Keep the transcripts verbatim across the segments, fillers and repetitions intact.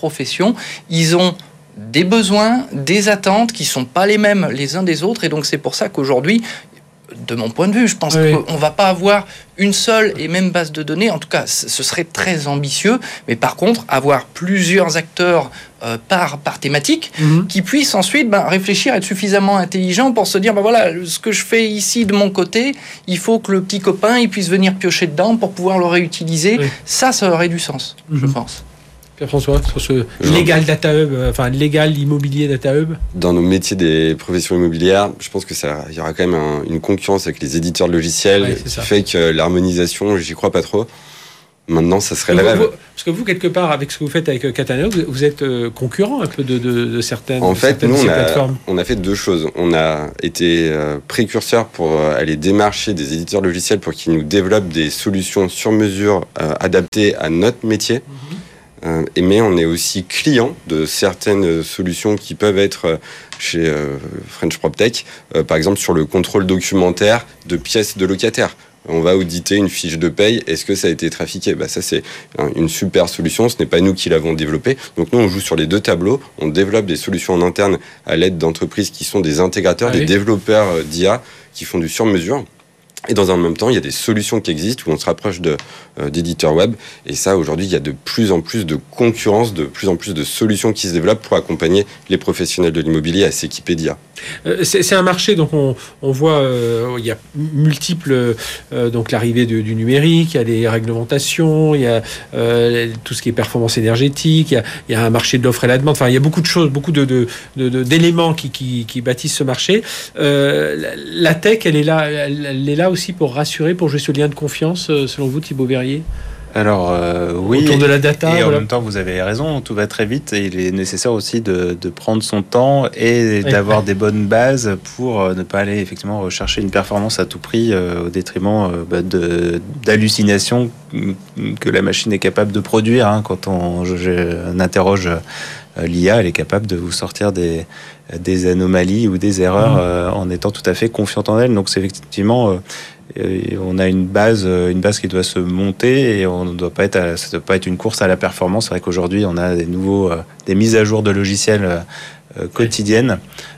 profession, ils ont des besoins, des attentes qui ne sont pas les mêmes les uns des autres. Et donc, c'est pour ça qu'aujourd'hui, de mon point de vue, je pense oui. qu'on ne va pas avoir une seule et même base de données. En tout cas, ce serait très ambitieux. Mais par contre, avoir plusieurs acteurs euh, par, par thématique mm-hmm. qui puissent ensuite ben, réfléchir, être suffisamment intelligents pour se dire, ben voilà, ce que je fais ici de mon côté, il faut que le petit copain il puisse venir piocher dedans pour pouvoir le réutiliser. Oui. Ça, ça aurait du sens, mm-hmm. je pense. Pierre-François, sur ce légal data hub, enfin légal immobilier data hub. Dans nos métiers des professions immobilières, je pense que ça, il y aura quand même un, une concurrence avec les éditeurs de logiciels, ouais, qui ça. fait que l'harmonisation, j'y crois pas trop. Maintenant, ça serait le rêve. Parce que vous, quelque part, avec ce que vous faites avec Cataneo, vous êtes concurrent un peu de, de, de certaines, en fait, certaines nous, de ces on a, plateformes. On a fait deux choses. On a été euh, précurseur pour euh, aller démarcher des éditeurs logiciels pour qu'ils nous développent des solutions sur mesure euh, adaptées à notre métier. Mm-hmm. Euh, mais on est aussi client de certaines solutions qui peuvent être chez euh, French PropTech, euh, par exemple sur le contrôle documentaire de pièces de locataires. On va auditer une fiche de paye, est-ce que ça a été trafiqué ? Bah, ça, c'est une super solution, ce n'est pas nous qui l'avons développé. Donc nous, on joue sur les deux tableaux, on développe des solutions en interne à l'aide d'entreprises qui sont des intégrateurs, ah oui. des développeurs d'I A qui font du sur-mesure. Et dans un même temps, il y a des solutions qui existent où on se rapproche de, euh, d'éditeurs web. Et ça, aujourd'hui, il y a de plus en plus de concurrence, de plus en plus de solutions qui se développent pour accompagner les professionnels de l'immobilier à s'équiper d'I A. Euh, c'est, c'est un marché, donc on, on voit, euh, il y a multiples, euh, donc l'arrivée de, du numérique, il y a des réglementations, il y a euh, tout ce qui est performance énergétique, il y a, il y a un marché de l'offre et la demande. Enfin, il y a beaucoup de choses, beaucoup de, de, de, de d'éléments qui, qui, qui bâtissent ce marché. Euh, la, la tech, elle est là, elle, elle est là aussi pour rassurer, pour jouer ce lien de confiance, selon vous, Thibaut Verrier ? Alors euh, oui, autour de la data, et, et voilà. en même temps vous avez raison, tout va très vite et il est nécessaire aussi de, de prendre son temps et ouais, d'avoir ouais. des bonnes bases pour ne pas aller effectivement rechercher une performance à tout prix euh, au détriment euh, bah, de, d'hallucinations que la machine est capable de produire. Hein, quand on, je, je, on interroge euh, l'I A, elle est capable de vous sortir des, des anomalies ou des erreurs mmh. euh, en étant tout à fait confiante en elle. Donc c'est effectivement... Euh, Et on a une base, une base qui doit se monter et on ne doit pas être, à, ça ne doit pas être une course à la performance. C'est vrai qu'aujourd'hui, on a des nouveaux, des mises à jour de logiciels euh, quotidiennes.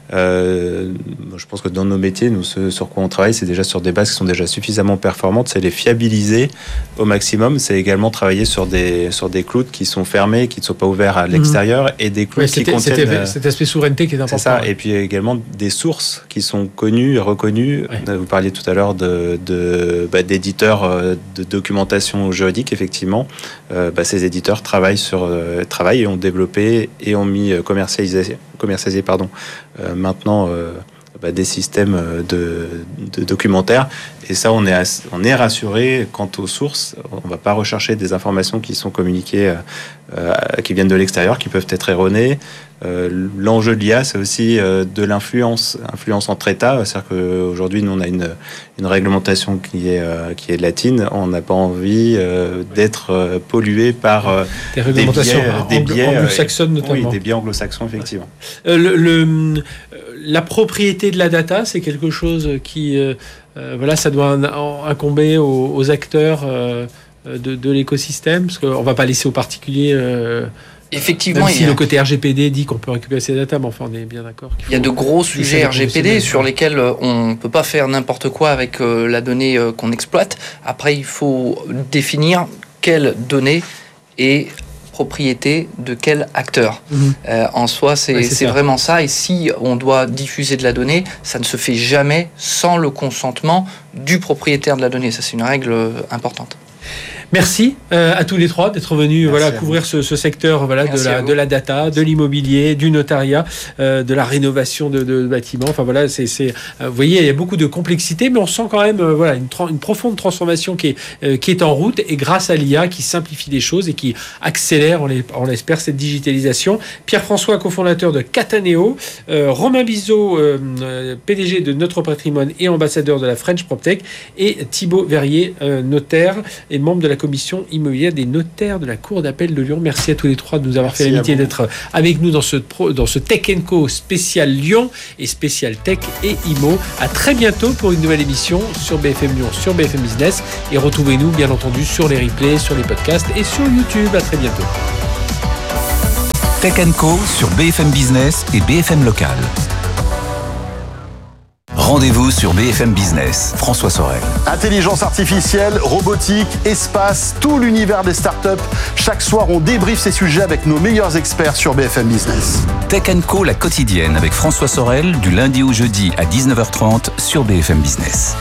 Euh, je pense que dans nos métiers, nous, ce sur quoi on travaille, c'est déjà sur des bases qui sont déjà suffisamment performantes. C'est les fiabiliser au maximum. C'est également travailler sur des sur des clouds qui sont fermés, qui ne sont pas ouverts à l'extérieur, mmh. et des clouds ouais, qui contiennent c'était, cet aspect souveraineté qui est important. C'est ça. Ouais. Et puis également des sources qui sont connues et reconnues. Ouais. Vous parliez tout à l'heure de, de bah, d'éditeurs de documentation juridique. Effectivement, euh, bah, ces éditeurs travaillent sur euh, travaillent et ont développé et ont mis commercialisé commercialisé pardon. Euh, maintenant euh, bah, des systèmes de, de documentaires et ça on est, on est rassuré quant aux sources. On ne va pas rechercher des informations qui sont communiquées euh, qui viennent de l'extérieur, qui peuvent être erronées. Euh, l'enjeu de l'I A, c'est aussi euh, de l'influence, influence entre États. C'est-à-dire qu'aujourd'hui, nous, on a une, une réglementation qui est, euh, qui est latine. On n'a pas envie euh, d'être euh, pollué par euh, des réglementations des biais, des biais anglo-saxonnes euh, notamment. Oui, des biais anglo-saxons, effectivement. Euh, le, le, la propriété de la data, c'est quelque chose qui, euh, euh, voilà, ça doit incomber aux, aux acteurs euh, de, de l'écosystème, parce qu'on ne va pas laisser aux particuliers... Euh, Effectivement, même si il y a... le côté R G P D dit qu'on peut récupérer ces datas, mais enfin on est bien d'accord qu'il faut... Il y a de gros sujets R G P D sur lesquels on ne peut pas faire n'importe quoi avec euh, la donnée euh, qu'on exploite. Après, il faut définir quelle donnée est propriété de quel acteur. Mmh. Euh, en soi, c'est, ouais, c'est, c'est vraiment ça. Et si on doit diffuser de la donnée, ça ne se fait jamais sans le consentement du propriétaire de la donnée. Ça, c'est une règle importante. Merci euh, à tous les trois d'être venus voilà, couvrir ce, ce secteur voilà, de, la, de la data, de l'immobilier, du notariat, euh, de la rénovation de, de bâtiments. Enfin, voilà, c'est, c'est, euh, vous voyez, il y a beaucoup de complexité, mais on sent quand même euh, voilà, une, tra- une profonde transformation qui est, euh, qui est en route et grâce à l'I A qui simplifie les choses et qui accélère, on, les, on l'espère, cette digitalisation. Pierre-François, cofondateur de Cataneo, euh, Romain Bizot, euh, P D G de Notre Patrimoine et ambassadeur de la French PropTech, et Thibaut Verrier, euh, notaire et membre de la commission immobilière des notaires de la Cour d'appel de Lyon. Merci à tous les trois de nous avoir Merci fait l'amitié d'être avec nous dans ce, pro, dans ce Tech and Co spécial Lyon et spécial Tech et Immo. À très bientôt pour une nouvelle émission sur B F M Lyon, sur B F M Business. Et retrouvez-nous bien entendu sur les replays, sur les podcasts et sur YouTube. À très bientôt. Tech and Co sur B F M Business et B F M Local. Rendez-vous sur B F M Business, François Sorel. Intelligence artificielle, robotique, espace, tout l'univers des startups. Chaque soir, on débriefe ces sujets avec nos meilleurs experts sur B F M Business. Tech and Co, la quotidienne avec François Sorel, du lundi au jeudi à dix-neuf heures trente sur B F M Business.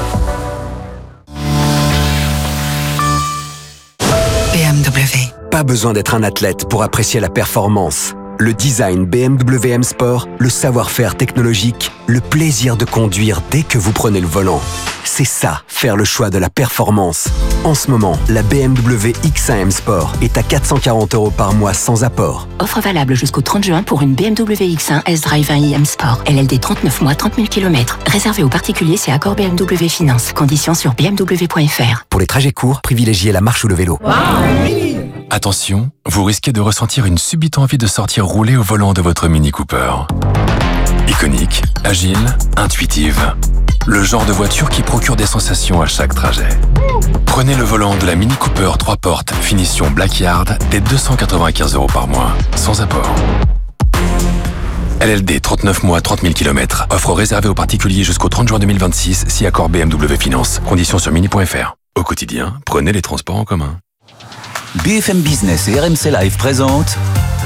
B M W. Pas besoin d'être un athlète pour apprécier la performance. Le design B M W M Sport, le savoir-faire technologique, le plaisir de conduire dès que vous prenez le volant. C'est ça, faire le choix de la performance. En ce moment, la B M W X un M Sport est à quatre cent quarante euros par mois sans apport. Offre valable jusqu'au trente juin pour une B M W X un S-Drive un i M Sport. L L D trente-neuf mois, trente mille kilomètres. Réservé aux particuliers, c'est accord B M W Finance. Conditions sur b m w point f r. Pour les trajets courts, privilégiez la marche ou le vélo. Wow. Attention, vous risquez de ressentir une subite envie de sortir rouler au volant de votre Mini Cooper. Iconique, agile, intuitive. Le genre de voiture qui procure des sensations à chaque trajet. Prenez le volant de la Mini Cooper trois portes finition Blackyard dès deux cent quatre-vingt-quinze euros par mois, sans apport. L L D trente-neuf mois, trente mille kilomètres. Offre réservée aux particuliers jusqu'au trente juin deux mille vingt-six, si accord B M W Finance. Conditions sur mini point f r. Au quotidien, prenez les transports en commun. B F M Business et R M C Live présentent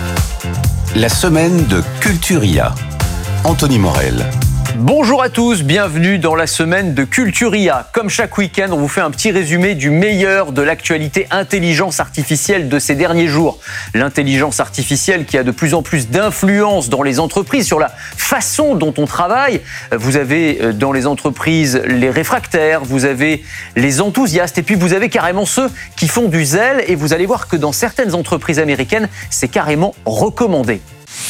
la semaine de Culturia. Anthony Morel. Bonjour à tous, bienvenue dans la semaine de Culturia. Comme chaque week-end, on vous fait un petit résumé du meilleur de l'actualité intelligence artificielle de ces derniers jours. L'intelligence artificielle qui a de plus en plus d'influence dans les entreprises sur la façon dont on travaille. Vous avez dans les entreprises les réfractaires, vous avez les enthousiastes et puis vous avez carrément ceux qui font du zèle et vous allez voir que dans certaines entreprises américaines, c'est carrément recommandé.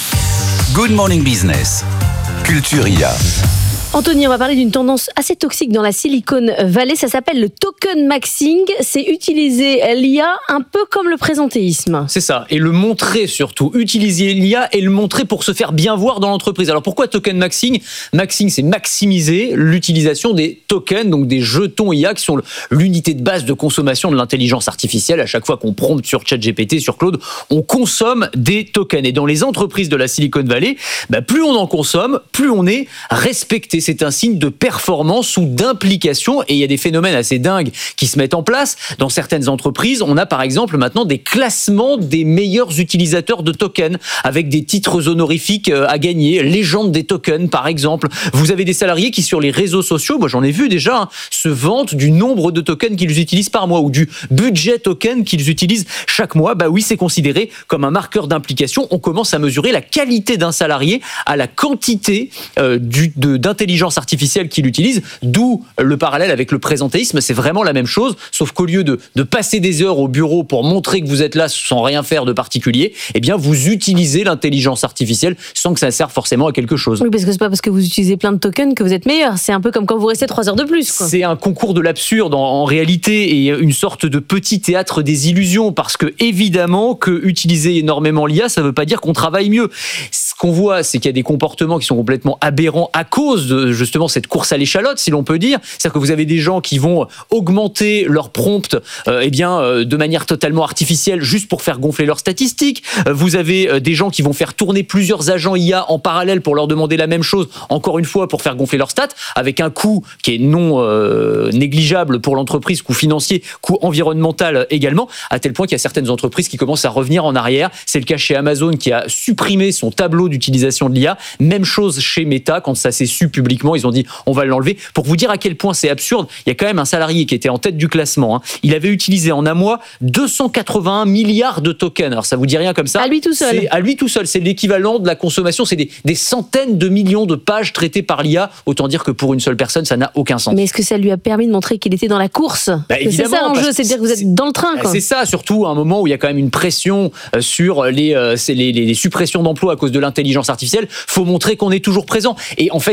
Good Morning Business. Culturia. Anthony, on va parler d'une tendance assez toxique dans la Silicon Valley. Ça s'appelle le token maxing. C'est utiliser l'I A un peu comme le présentéisme. C'est ça. Et le montrer surtout. Utiliser l'I A et le montrer pour se faire bien voir dans l'entreprise. Alors pourquoi token maxing ? Maxing, c'est maximiser l'utilisation des tokens, donc des jetons I A qui sont l'unité de base de consommation de l'intelligence artificielle. À chaque fois qu'on prompte sur ChatGPT, sur Claude, on consomme des tokens. Et dans les entreprises de la Silicon Valley, bah, plus on en consomme, plus on est respecté. C'est un signe de performance ou d'implication et il y a des phénomènes assez dingues qui se mettent en place. Dans certaines entreprises, on a par exemple maintenant des classements des meilleurs utilisateurs de tokens avec des titres honorifiques à gagner, légende des tokens par exemple. Vous avez des salariés qui sur les réseaux sociaux, moi j'en ai vu déjà, hein, se vantent du nombre de tokens qu'ils utilisent par mois ou du budget token qu'ils utilisent chaque mois. Bah oui, c'est considéré comme un marqueur d'implication. On commence à mesurer la qualité d'un salarié à la quantité euh, du, de, d'intelligence artificielle qu'il utilise, d'où le parallèle avec le présentéisme, c'est vraiment la même chose, sauf qu'au lieu de, de passer des heures au bureau pour montrer que vous êtes là sans rien faire de particulier, eh bien vous utilisez l'intelligence artificielle sans que ça serve forcément à quelque chose. Oui, parce que c'est pas parce que vous utilisez plein de tokens que vous êtes meilleur, c'est un peu comme quand vous restez trois heures de plus, quoi. C'est un concours de l'absurde en, en réalité et une sorte de petit théâtre des illusions, parce que évidemment que utiliser énormément l'I A, ça veut pas dire qu'on travaille mieux. Ce qu'on voit, c'est qu'il y a des comportements qui sont complètement aberrants à cause de justement cette course à l'échalote, si l'on peut dire. C'est-à-dire que vous avez des gens qui vont augmenter leur prompt euh, eh bien, euh, de manière totalement artificielle juste pour faire gonfler leurs statistiques. Euh, vous avez euh, des gens qui vont faire tourner plusieurs agents I A en parallèle pour leur demander la même chose, encore une fois pour faire gonfler leurs stats, avec un coût qui est non euh, négligeable pour l'entreprise, coût financier, coût environnemental également, à tel point qu'il y a certaines entreprises qui commencent à revenir en arrière. C'est le cas chez Amazon qui a supprimé son tableau d'utilisation de l'I A. Même chose chez Meta, quand ça s'est su publiquement, ils ont dit on va l'enlever. Pour vous dire à quel point c'est absurde, il y a quand même un salarié qui était en tête du classement, hein. Il avait utilisé en un mois deux cent quatre-vingt-un milliards de tokens. Alors ça vous dit rien comme ça ? À lui tout seul. C'est à lui tout seul, c'est l'équivalent de la consommation, c'est des, des centaines de millions de pages traitées par l'I A. Autant dire que pour une seule personne, ça n'a aucun sens. Mais est-ce que ça lui a permis de montrer qu'il était dans la course ? Bah, C'est ça l'enjeu, c'est de dire que vous êtes dans le train, quoi. C'est ça, surtout à un moment où il y a quand même une pression sur les, les, les, les suppressions d'emplois à cause de l'intelligence artificielle. Faut montrer qu'on est toujours présent. Et en fait, c'est aussi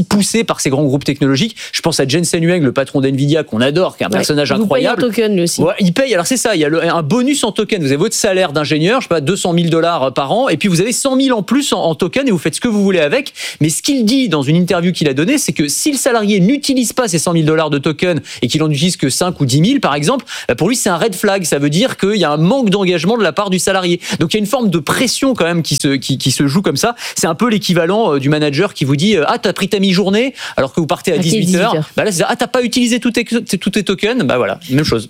aussi poussé par ces grands groupes technologiques. Je pense à Jensen Huang, le patron d'Nvidia, qu'on adore, qui est un ouais, personnage incroyable. Vous payez un token, lui aussi. Ouais, il paye, alors c'est ça, il y a le, un bonus en token. Vous avez votre salaire d'ingénieur, je sais pas, deux cent mille dollars par an, et puis vous avez cent mille en plus en, en token, et vous faites ce que vous voulez avec. Mais ce qu'il dit dans une interview qu'il a donnée, c'est que si le salarié n'utilise pas ces cent mille dollars de token, et qu'il en utilise que cinq ou dix mille, par exemple, bah pour lui, c'est un red flag. Ça veut dire qu'il y a un manque d'engagement de la part du salarié. Donc il y a une forme de pression quand même qui se, qui, qui se joue comme ça. C'est un peu l'équivalent du manager qui vous dit « Ah, t'as pris ta mi-journée alors que vous partez à dix-huit heures. Bah là, c'est « Ah, t'as pas utilisé tous tes, tous tes tokens ?» Bah voilà, même chose.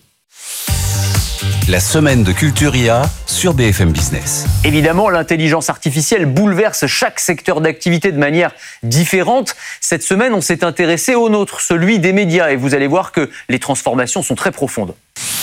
La semaine de Culture I A sur B F M Business. Évidemment, l'intelligence artificielle bouleverse chaque secteur d'activité de manière différente. Cette semaine, on s'est intéressé au nôtre, celui des médias. Et vous allez voir que les transformations sont très profondes.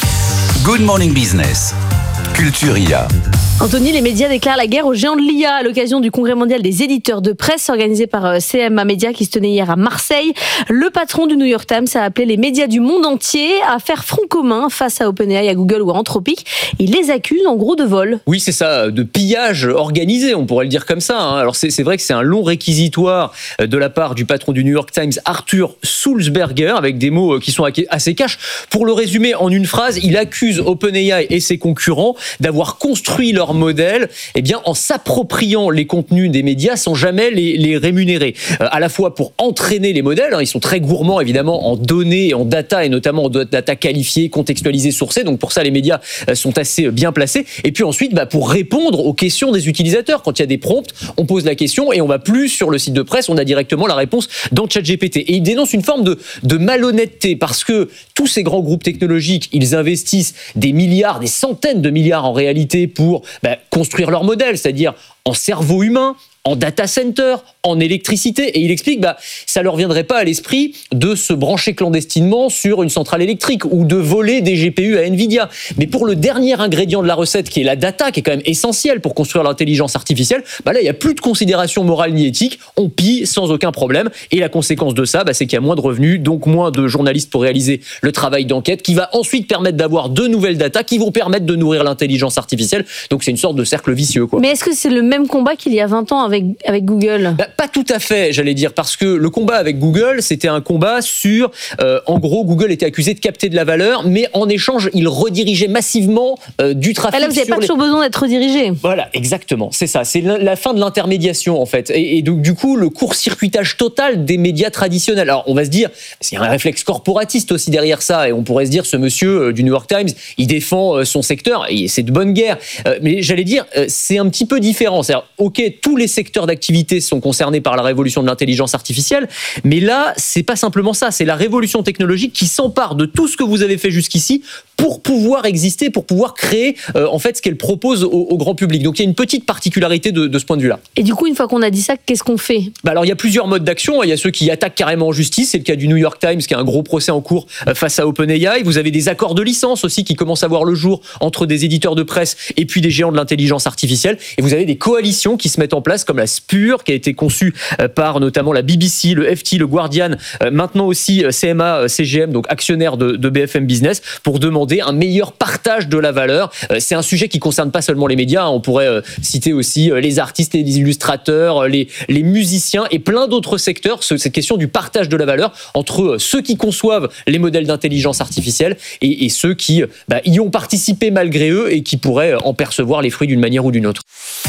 Good Morning Business. Culture I A. Anthony, les médias déclarent la guerre aux géants de l'I A à l'occasion du congrès mondial des éditeurs de presse organisé par C M A Media qui se tenait hier à Marseille. Le patron du New York Times a appelé les médias du monde entier à faire front commun face à OpenAI, à Google ou à Anthropic. Il les accuse en gros de vol. Oui, c'est ça, de pillage organisé, on pourrait le dire comme ça. Alors c'est, c'est vrai que c'est un long réquisitoire de la part du patron du New York Times, Arthur Sulzberger, avec des mots qui sont assez cash. Pour le résumer en une phrase, il accuse OpenAI et ses concurrents d'avoir construit leur modèle, eh bien, en s'appropriant les contenus des médias sans jamais les, les rémunérer. Euh, à la fois pour entraîner les modèles, hein, ils sont très gourmands évidemment en données, en data et notamment en data qualifiée, contextualisée, sourcée. Donc pour ça, les médias euh, sont assez bien placés. Et puis ensuite, bah, pour répondre aux questions des utilisateurs. Quand il y a des prompts, on pose la question et on va plus sur le site de presse, on a directement la réponse dans ChatGPT. Et il dénonce une forme de, de malhonnêteté parce que tous ces grands groupes technologiques, ils investissent des milliards, des centaines de milliards en réalité pour bah, construire leur modèle, c'est-à-dire en cerveau humain, en data center, en électricité. Et il explique, bah, ça leur viendrait pas à l'esprit de se brancher clandestinement sur une centrale électrique ou de voler des G P U à Nvidia. Mais pour le dernier ingrédient de la recette, qui est la data, qui est quand même essentiel pour construire l'intelligence artificielle, bah là, il n'y a plus de considération morale ni éthique. On pille sans aucun problème. Et la conséquence de ça, bah, c'est qu'il y a moins de revenus, donc moins de journalistes pour réaliser le travail d'enquête, qui va ensuite permettre d'avoir de nouvelles data, qui vont permettre de nourrir l'intelligence artificielle. Donc c'est une sorte de cercle vicieux, quoi. Mais est-ce que c'est le même combat qu'il y a vingt ans avec, avec Google ? Bah, pas tout à fait, j'allais dire, parce que le combat avec Google, c'était un combat sur, euh, en gros, Google était accusé de capter de la valeur, mais en échange, il redirigeait massivement euh, du trafic. Ah là, vous n'avez pas les... toujours besoin d'être redirigé. Voilà, exactement, c'est ça, c'est la fin de l'intermédiation en fait, et, et donc du coup, le court-circuitage total des médias traditionnels. Alors, on va se dire, il y a un réflexe corporatiste aussi derrière ça, et on pourrait se dire, ce monsieur euh, du New York Times, il défend euh, son secteur, et c'est de bonne guerre. Euh, mais j'allais dire, euh, c'est un petit peu différent. C'est-à-dire, ok, tous les secteurs d'activité sont concernés par la révolution de l'intelligence artificielle, mais là, c'est pas simplement ça, c'est la révolution technologique qui s'empare de tout ce que vous avez fait jusqu'ici pour pouvoir exister, pour pouvoir créer euh, en fait ce qu'elle propose au, au grand public. Donc il y a une petite particularité de, de ce point de vue-là. Et du coup, une fois qu'on a dit ça, qu'est-ce qu'on fait ? Bah alors il y a plusieurs modes d'action. Il y a ceux qui attaquent carrément en justice, c'est le cas du New York Times qui a un gros procès en cours euh, face à OpenAI. Vous avez des accords de licence aussi qui commencent à voir le jour entre des éditeurs de presse et puis des géants de l'intelligence artificielle. Et vous avez des coalitions qui se mettent en place comme la Spur qui a été conçue euh, par notamment la B B C, le F T, le Guardian, euh, maintenant aussi euh, C M A C G M, donc actionnaire de, de B F M Business, pour demander un meilleur partage de la valeur. Euh, c'est un sujet qui concerne pas seulement les médias, hein. On pourrait euh, citer aussi euh, les artistes, les illustrateurs, euh, les, les musiciens et plein d'autres secteurs. Ce, cette question du partage de la valeur entre euh, ceux qui conçoivent les modèles d'intelligence artificielle et, et ceux qui euh, bah, y ont participé malgré eux et qui pourraient euh, en percevoir les fruits d'une manière ou d'une autre.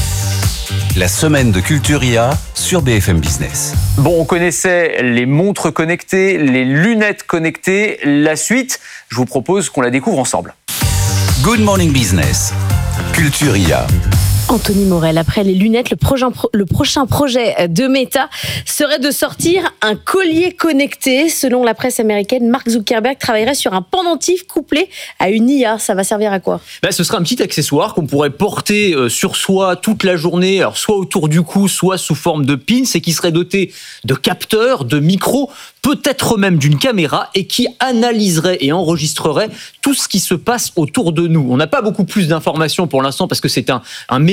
La semaine de Culture I A sur B F M Business. Bon, on connaissait les montres connectées, les lunettes connectées. La suite, je vous propose qu'on la découvre ensemble. Good Morning Business. Culture I A. Anthony Morel, après les lunettes, le prochain, le prochain projet de Meta serait de sortir un collier connecté. Selon la presse américaine, Mark Zuckerberg travaillerait sur un pendentif couplé à une I A. Ça va servir à quoi ? Ben, ce sera un petit accessoire qu'on pourrait porter sur soi toute la journée, alors soit autour du cou, soit sous forme de pins, et qui serait doté de capteurs, de micros, peut-être même d'une caméra, et qui analyserait et enregistrerait tout ce qui se passe autour de nous. On n'a pas beaucoup plus d'informations pour l'instant parce que c'est un, un mémo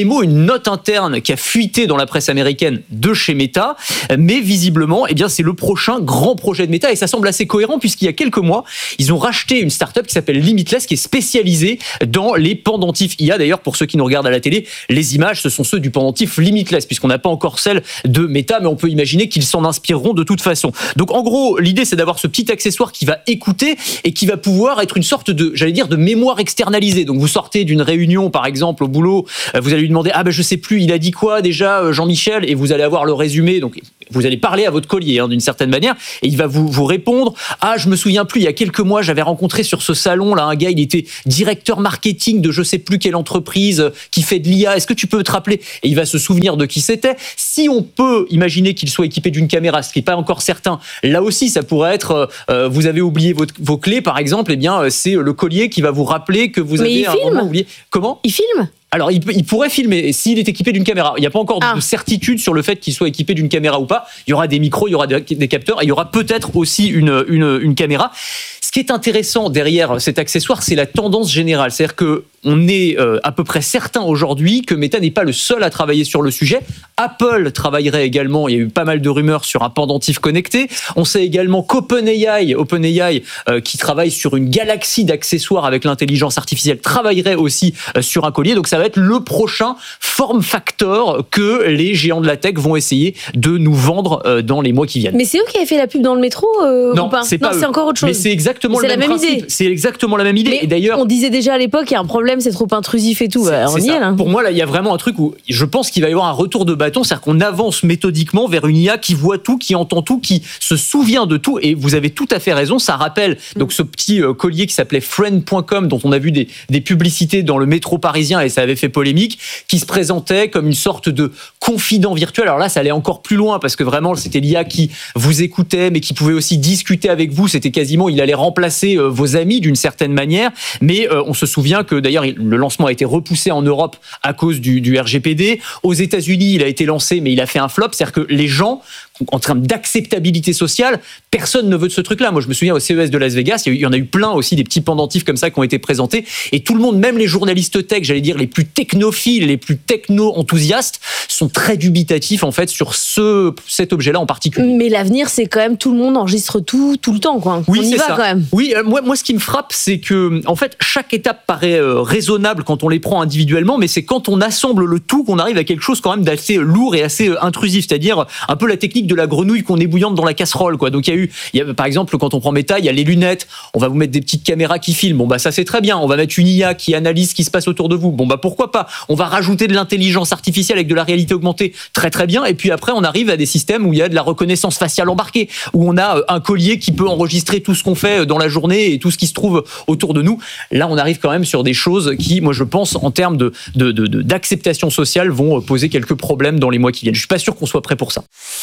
mémo, une note interne qui a fuité dans la presse américaine de chez Meta, mais visiblement, eh bien, c'est le prochain grand projet de Meta et ça semble assez cohérent puisqu'il y a quelques mois, ils ont racheté une start-up qui s'appelle Limitless qui est spécialisée dans les pendentifs I A. D'ailleurs, pour ceux qui nous regardent à la télé, les images, ce sont ceux du pendentif Limitless puisqu'on n'a pas encore celle de Meta, mais on peut imaginer qu'ils s'en inspireront de toute façon. Donc, en gros, l'idée, c'est d'avoir ce petit accessoire qui va écouter et qui va pouvoir être une sorte de, j'allais dire, de mémoire externalisée. Donc, vous sortez d'une réunion, par exemple, au boulot, vous allez lui demander, ah ben, je sais plus, il a dit quoi déjà, Jean-Michel, et vous allez avoir le résumé. Donc, vous allez parler à votre collier, hein, d'une certaine manière, et il va vous, vous répondre, ah, je me souviens plus, il y a quelques mois, j'avais rencontré sur ce salon, là, un gars, il était directeur marketing de je sais plus quelle entreprise qui fait de l'I A. Est-ce que tu peux te rappeler? Et il va se souvenir de qui c'était. Si on peut imaginer qu'il soit équipé d'une caméra, ce qui n'est pas encore certain, là aussi, ça pourrait être, euh, vous avez oublié votre, vos clés, par exemple, eh bien, c'est le collier qui va vous rappeler que vous Mais avez il un filme. moment oublié. Comment? Il filme? Alors, il, peut, il pourrait filmer s'il est équipé d'une caméra. Il n'y a pas encore ah. de certitude sur le fait qu'il soit équipé d'une caméra ou pas. Il y aura des micros, il y aura des, des capteurs, et il y aura peut-être aussi une, une, une caméra. Ce qui est intéressant derrière cet accessoire, c'est la tendance générale. C'est-à-dire que on est euh, à peu près certain aujourd'hui que Meta n'est pas le seul à travailler sur le sujet. Apple travaillerait également, il y a eu pas mal de rumeurs sur un pendentif connecté. On sait également qu'OpenAI, OpenAI euh, qui travaille sur une galaxie d'accessoires avec l'intelligence artificielle, travaillerait aussi euh, sur un collier. Donc ça va être le prochain form factor que les géants de la tech vont essayer de nous vendre euh, dans les mois qui viennent. Mais c'est eux qui avaient fait la pub dans le métro euh, Non, ou pas c'est pas Non, eux. c'est encore autre chose. Mais c'est exactement Mais le c'est même, la même principe. idée. C'est exactement la même idée. Mais et d'ailleurs, on disait déjà à l'époque, il y a un problème, c'est trop intrusif et tout. C'est, bah, on c'est y ça. est là. Pour moi, là, il y a vraiment un truc où je pense qu'il va y avoir un retour de bâton, c'est-à-dire qu'on avance méthodiquement vers une I A qui voit tout, qui entend tout, qui se souvient de tout. Et vous avez tout à fait raison, ça rappelle donc ce petit euh, collier qui s'appelait friend point com, dont on a vu des, des publicités dans le métro parisien et ça avait fait polémique, qui se présentait comme une sorte de confident virtuel. Alors là, ça allait encore plus loin parce que vraiment, c'était l'I A qui vous écoutait, mais qui pouvait aussi discuter avec vous. C'était quasiment, il allait remplacer euh, vos amis d'une certaine manière. Mais euh, on se souvient que d'ailleurs, le lancement a été repoussé en Europe à cause du, du R G P D. Aux États-Unis, il a été lancé, mais il a fait un flop. C'est-à-dire que les gens, en termes d'acceptabilité sociale, personne ne veut de ce truc-là. Moi, je me souviens au C E S de Las Vegas, il y en a eu plein aussi des petits pendentifs comme ça qui ont été présentés. Et tout le monde, même les journalistes tech, j'allais dire les plus technophiles, les plus techno-enthousiastes, sont très dubitatifs en fait sur ce, cet objet-là en particulier. Mais l'avenir, c'est quand même tout le monde enregistre tout, tout le temps, quoi. Oui, on y c'est va ça. quand même. Oui, euh, moi, moi, ce qui me frappe, c'est que, en fait, chaque étape paraît euh, raisonnable quand on les prend individuellement, mais c'est quand on assemble le tout qu'on arrive à quelque chose quand même d'assez lourd et assez euh, intrusif. C'est-à-dire un peu la technique de la grenouille qu'on ébouillante dans la casserole, quoi. Donc il y a eu, il y a, par exemple, quand on prend Meta, il y a les lunettes. On va vous mettre des petites caméras qui filment. Bon bah ça c'est très bien. On va mettre une I A qui analyse ce qui se passe autour de vous. Bon bah pourquoi pas. On va rajouter de l'intelligence artificielle avec de la réalité augmentée. Très très bien. Et puis après on arrive à des systèmes où il y a de la reconnaissance faciale embarquée, où on a un collier qui peut enregistrer tout ce qu'on fait dans la journée et tout ce qui se trouve autour de nous. Là on arrive quand même sur des choses qui, moi je pense, en termes de, de, de, de d'acceptation sociale, vont poser quelques problèmes dans les mois qui viennent. Je suis pas sûr qu'on soit prêt pour ça.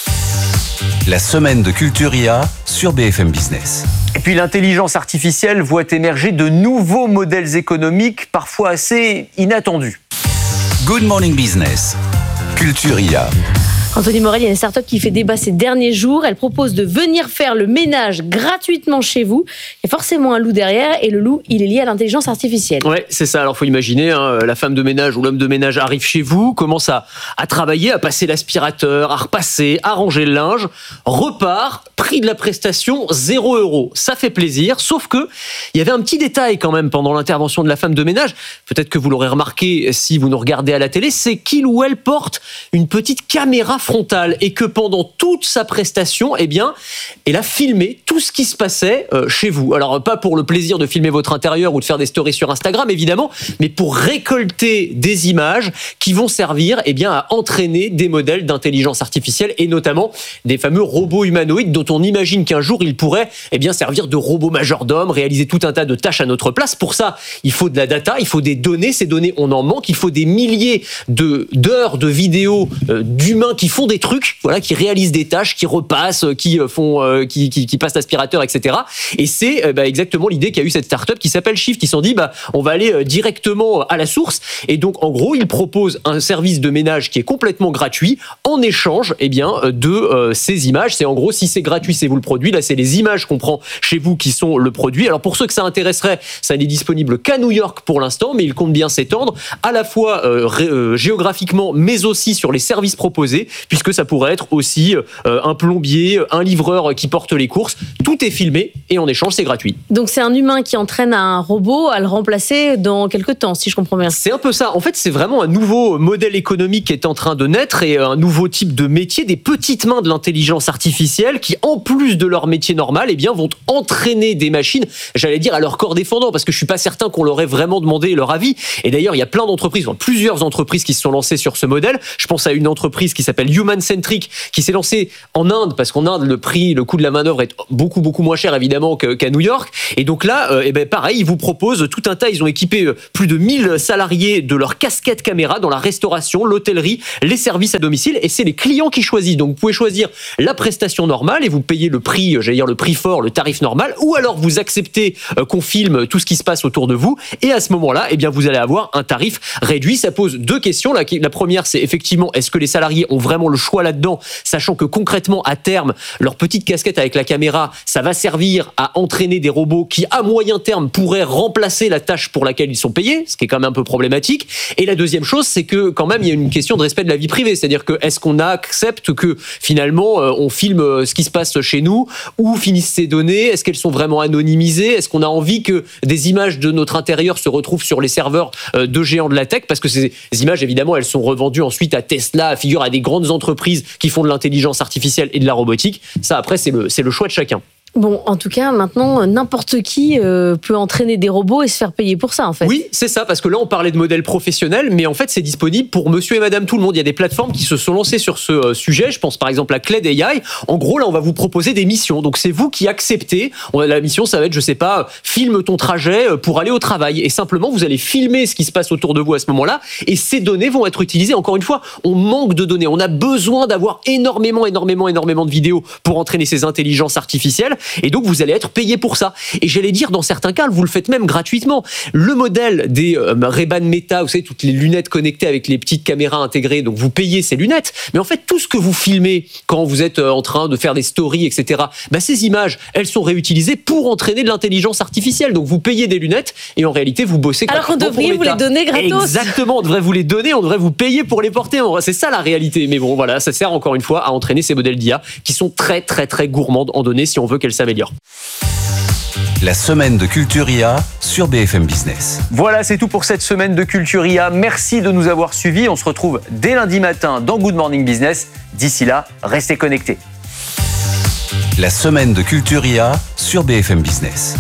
La semaine de Culture I A sur B F M Business. Et puis l'intelligence artificielle voit émerger de nouveaux modèles économiques parfois assez inattendus. Good Morning Business, Culture I A. Anthony Morel, il y a une start-up qui fait débat ces derniers jours. Elle propose de venir faire le ménage gratuitement chez vous. Il y a forcément un loup derrière et le loup, il est lié à l'intelligence artificielle. Ouais, c'est ça. Alors, faut imaginer, hein, la femme de ménage ou l'homme de ménage arrive chez vous, commence à, à travailler, à passer l'aspirateur, à repasser, à ranger le linge, repart, prix de la prestation, zéro euro. Ça fait plaisir, sauf que il y avait un petit détail quand même pendant l'intervention de la femme de ménage. Peut-être que vous l'aurez remarqué si vous nous regardez à la télé, c'est qu'il ou elle porte une petite caméra frontale et que pendant toute sa prestation, eh bien, elle a filmé tout ce qui se passait euh, chez vous. Alors, pas pour le plaisir de filmer votre intérieur ou de faire des stories sur Instagram, évidemment, mais pour récolter des images qui vont servir, eh bien, à entraîner des modèles d'intelligence artificielle et notamment des fameux robots humanoïdes dont on imagine qu'un jour ils pourraient, eh bien, servir de robots majordomes, réaliser tout un tas de tâches à notre place. Pour ça, il faut de la data, il faut des données. Ces données, on en manque. Il faut des milliers de, d'heures de vidéos euh, d'humains qui font des trucs, voilà, qui réalisent des tâches, qui repassent, qui font, euh, qui, qui, qui passent l'aspirateur, et cetera. Et c'est euh, bah, exactement l'idée qu'a eu cette start-up qui s'appelle Shift. Ils se sont dit, bah, on va aller euh, directement à la source. Et donc, en gros, ils proposent un service de ménage qui est complètement gratuit en échange, eh bien, de euh, ces images. C'est en gros, si c'est gratuit, c'est vous le produit. Là, c'est les images qu'on prend chez vous qui sont le produit. Alors, pour ceux que ça intéresserait, ça n'est disponible qu'à New York pour l'instant, mais il compte bien s'étendre à la fois euh, ré, euh, géographiquement, mais aussi sur les services proposés, puisque ça pourrait être aussi euh, un plombier, un livreur qui porte les courses. Tout est filmé et en échange, c'est gratuit. Donc, c'est un humain qui entraîne un robot à le remplacer dans quelques temps, si je comprends bien. C'est un peu ça. En fait, c'est vraiment un nouveau modèle économique qui est en train de naître et un nouveau type de métier, des petites mains de l'intelligence artificielle qui, en plus de leur métier normal, eh bien, vont entraîner des machines, j'allais dire à leur corps défendant, parce que je suis pas certain qu'on leur ait vraiment demandé leur avis. Et d'ailleurs, il y a plein d'entreprises, enfin, plusieurs entreprises qui se sont lancées sur ce modèle. Je pense à une entreprise qui s'appelle Human Centric, qui s'est lancée en Inde, parce qu'en Inde, le prix, le coût de la main-d'œuvre est beaucoup, beaucoup moins cher, évidemment, qu'à New York. Et donc là, euh, eh ben, pareil, ils vous proposent tout un tas, ils ont équipé plus de mille salariés de leur casquette caméra dans la restauration, l'hôtellerie, les services à domicile, et c'est les clients qui choisissent. Donc vous pouvez choisir la prestation normale et vous payez le prix, j'allais dire le prix fort, le tarif normal, ou alors vous acceptez euh, qu'on filme tout ce qui se passe autour de vous, et à ce moment-là, eh bien vous allez avoir un tarif réduit. Ça pose deux questions. La, la première, c'est effectivement, est-ce que les salariés ont vraiment le choix là-dedans, sachant que concrètement, à terme, leur petite casquette avec la caméra, ça va servir à entraîner des robots qui, à moyen terme, pourraient remplacer la tâche pour laquelle ils sont payés, ce qui est quand même un peu problématique. Et la deuxième chose, c'est que quand même, il y a une question de respect de la vie privée. C'est-à-dire que est-ce qu'on accepte que finalement, on filme ce qui se passe chez nous, où finissent ces données? Est-ce qu'elles sont vraiment anonymisées? Est-ce qu'on a envie que des images de notre intérieur se retrouvent sur les serveurs de géants de la tech? Parce que ces images, évidemment, elles sont revendues ensuite à Tesla, à figure à des grandes entreprises qui font de l'intelligence artificielle et de la robotique. Ça, après, c'est le, c'est le choix de chacun. Bon, en tout cas, maintenant, n'importe qui euh, peut entraîner des robots et se faire payer pour ça, en fait. Oui, c'est ça, parce que là, on parlait de modèles professionnels, mais en fait, c'est disponible pour monsieur et madame tout le monde. Il y a des plateformes qui se sont lancées sur ce euh, sujet. Je pense par exemple à Cled A I. En gros, là, on va vous proposer des missions. Donc, c'est vous qui acceptez. On a, la mission, ça va être, je sais pas, filme ton trajet pour aller au travail. Et simplement, vous allez filmer ce qui se passe autour de vous à ce moment-là. Et ces données vont être utilisées. Encore une fois, on manque de données. On a besoin d'avoir énormément, énormément, énormément de vidéos pour entraîner ces intelligences artificielles. Et donc, vous allez être payé pour ça. Et j'allais dire, dans certains cas, vous le faites même gratuitement. Le modèle des euh, Ray-Ban Meta, vous savez, toutes les lunettes connectées avec les petites caméras intégrées, donc vous payez ces lunettes. Mais en fait, tout ce que vous filmez quand vous êtes en train de faire des stories, et cetera, bah, ces images, elles sont réutilisées pour entraîner de l'intelligence artificielle. Donc, vous payez des lunettes et en réalité, vous bossez alors qu'on devrait vous les donner gratos. Exactement, on devrait vous les donner, on devrait vous payer pour les porter. C'est ça la réalité. Mais bon, voilà, ça sert encore une fois à entraîner ces modèles d'I A qui sont très, très, très gourmandes en données si on veut qu'elles s'améliorent. La semaine de Culture I A sur B F M Business. Voilà, c'est tout pour cette semaine de Culture I A. Merci de nous avoir suivis. On se retrouve dès lundi matin dans Good Morning Business. D'ici là, restez connectés. La semaine de Culture I A sur B F M Business.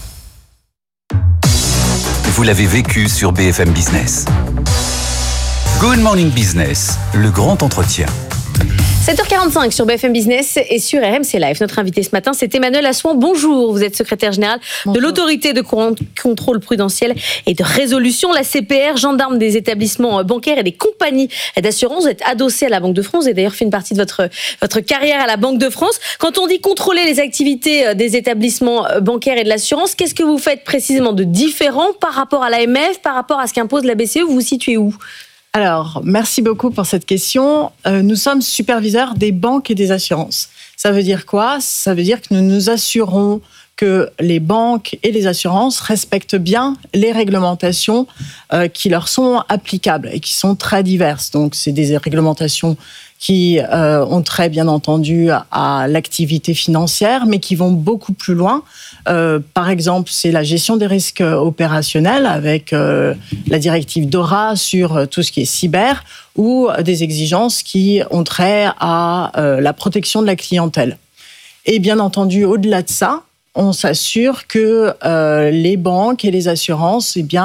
Vous l'avez vécu sur B F M Business. Good Morning Business, le grand entretien. sept heures quarante-cinq sur B F M Business et sur R M C Live. Notre invité ce matin, c'est Emmanuel Assouan. Bonjour, vous êtes secrétaire général Bonjour. de l'autorité de contrôle prudentiel et de résolution, la C P R, gendarme des établissements bancaires et des compagnies d'assurance. Vous êtes adossé à la Banque de France. Vous avez d'ailleurs fait une partie de votre, votre carrière à la Banque de France. Quand on dit contrôler les activités des établissements bancaires et de l'assurance, qu'est-ce que vous faites précisément de différent par rapport à l'A M F, par rapport à ce qu'impose la B C E? Vous vous situez où? Alors, merci beaucoup pour cette question. Euh, nous sommes superviseurs des banques et des assurances. Ça veut dire quoi? Ça veut dire que nous nous assurons que les banques et les assurances respectent bien les réglementations euh, qui leur sont applicables et qui sont très diverses. Donc, c'est des réglementations qui euh, ont trait, bien entendu, à, à l'activité financière, mais qui vont beaucoup plus loin. Euh, par exemple, c'est la gestion des risques opérationnels avec euh, la directive DORA sur tout ce qui est cyber ou des exigences qui ont trait à euh, la protection de la clientèle. Et bien entendu, au-delà de ça, on s'assure que euh, les banques et les assurances eh bien,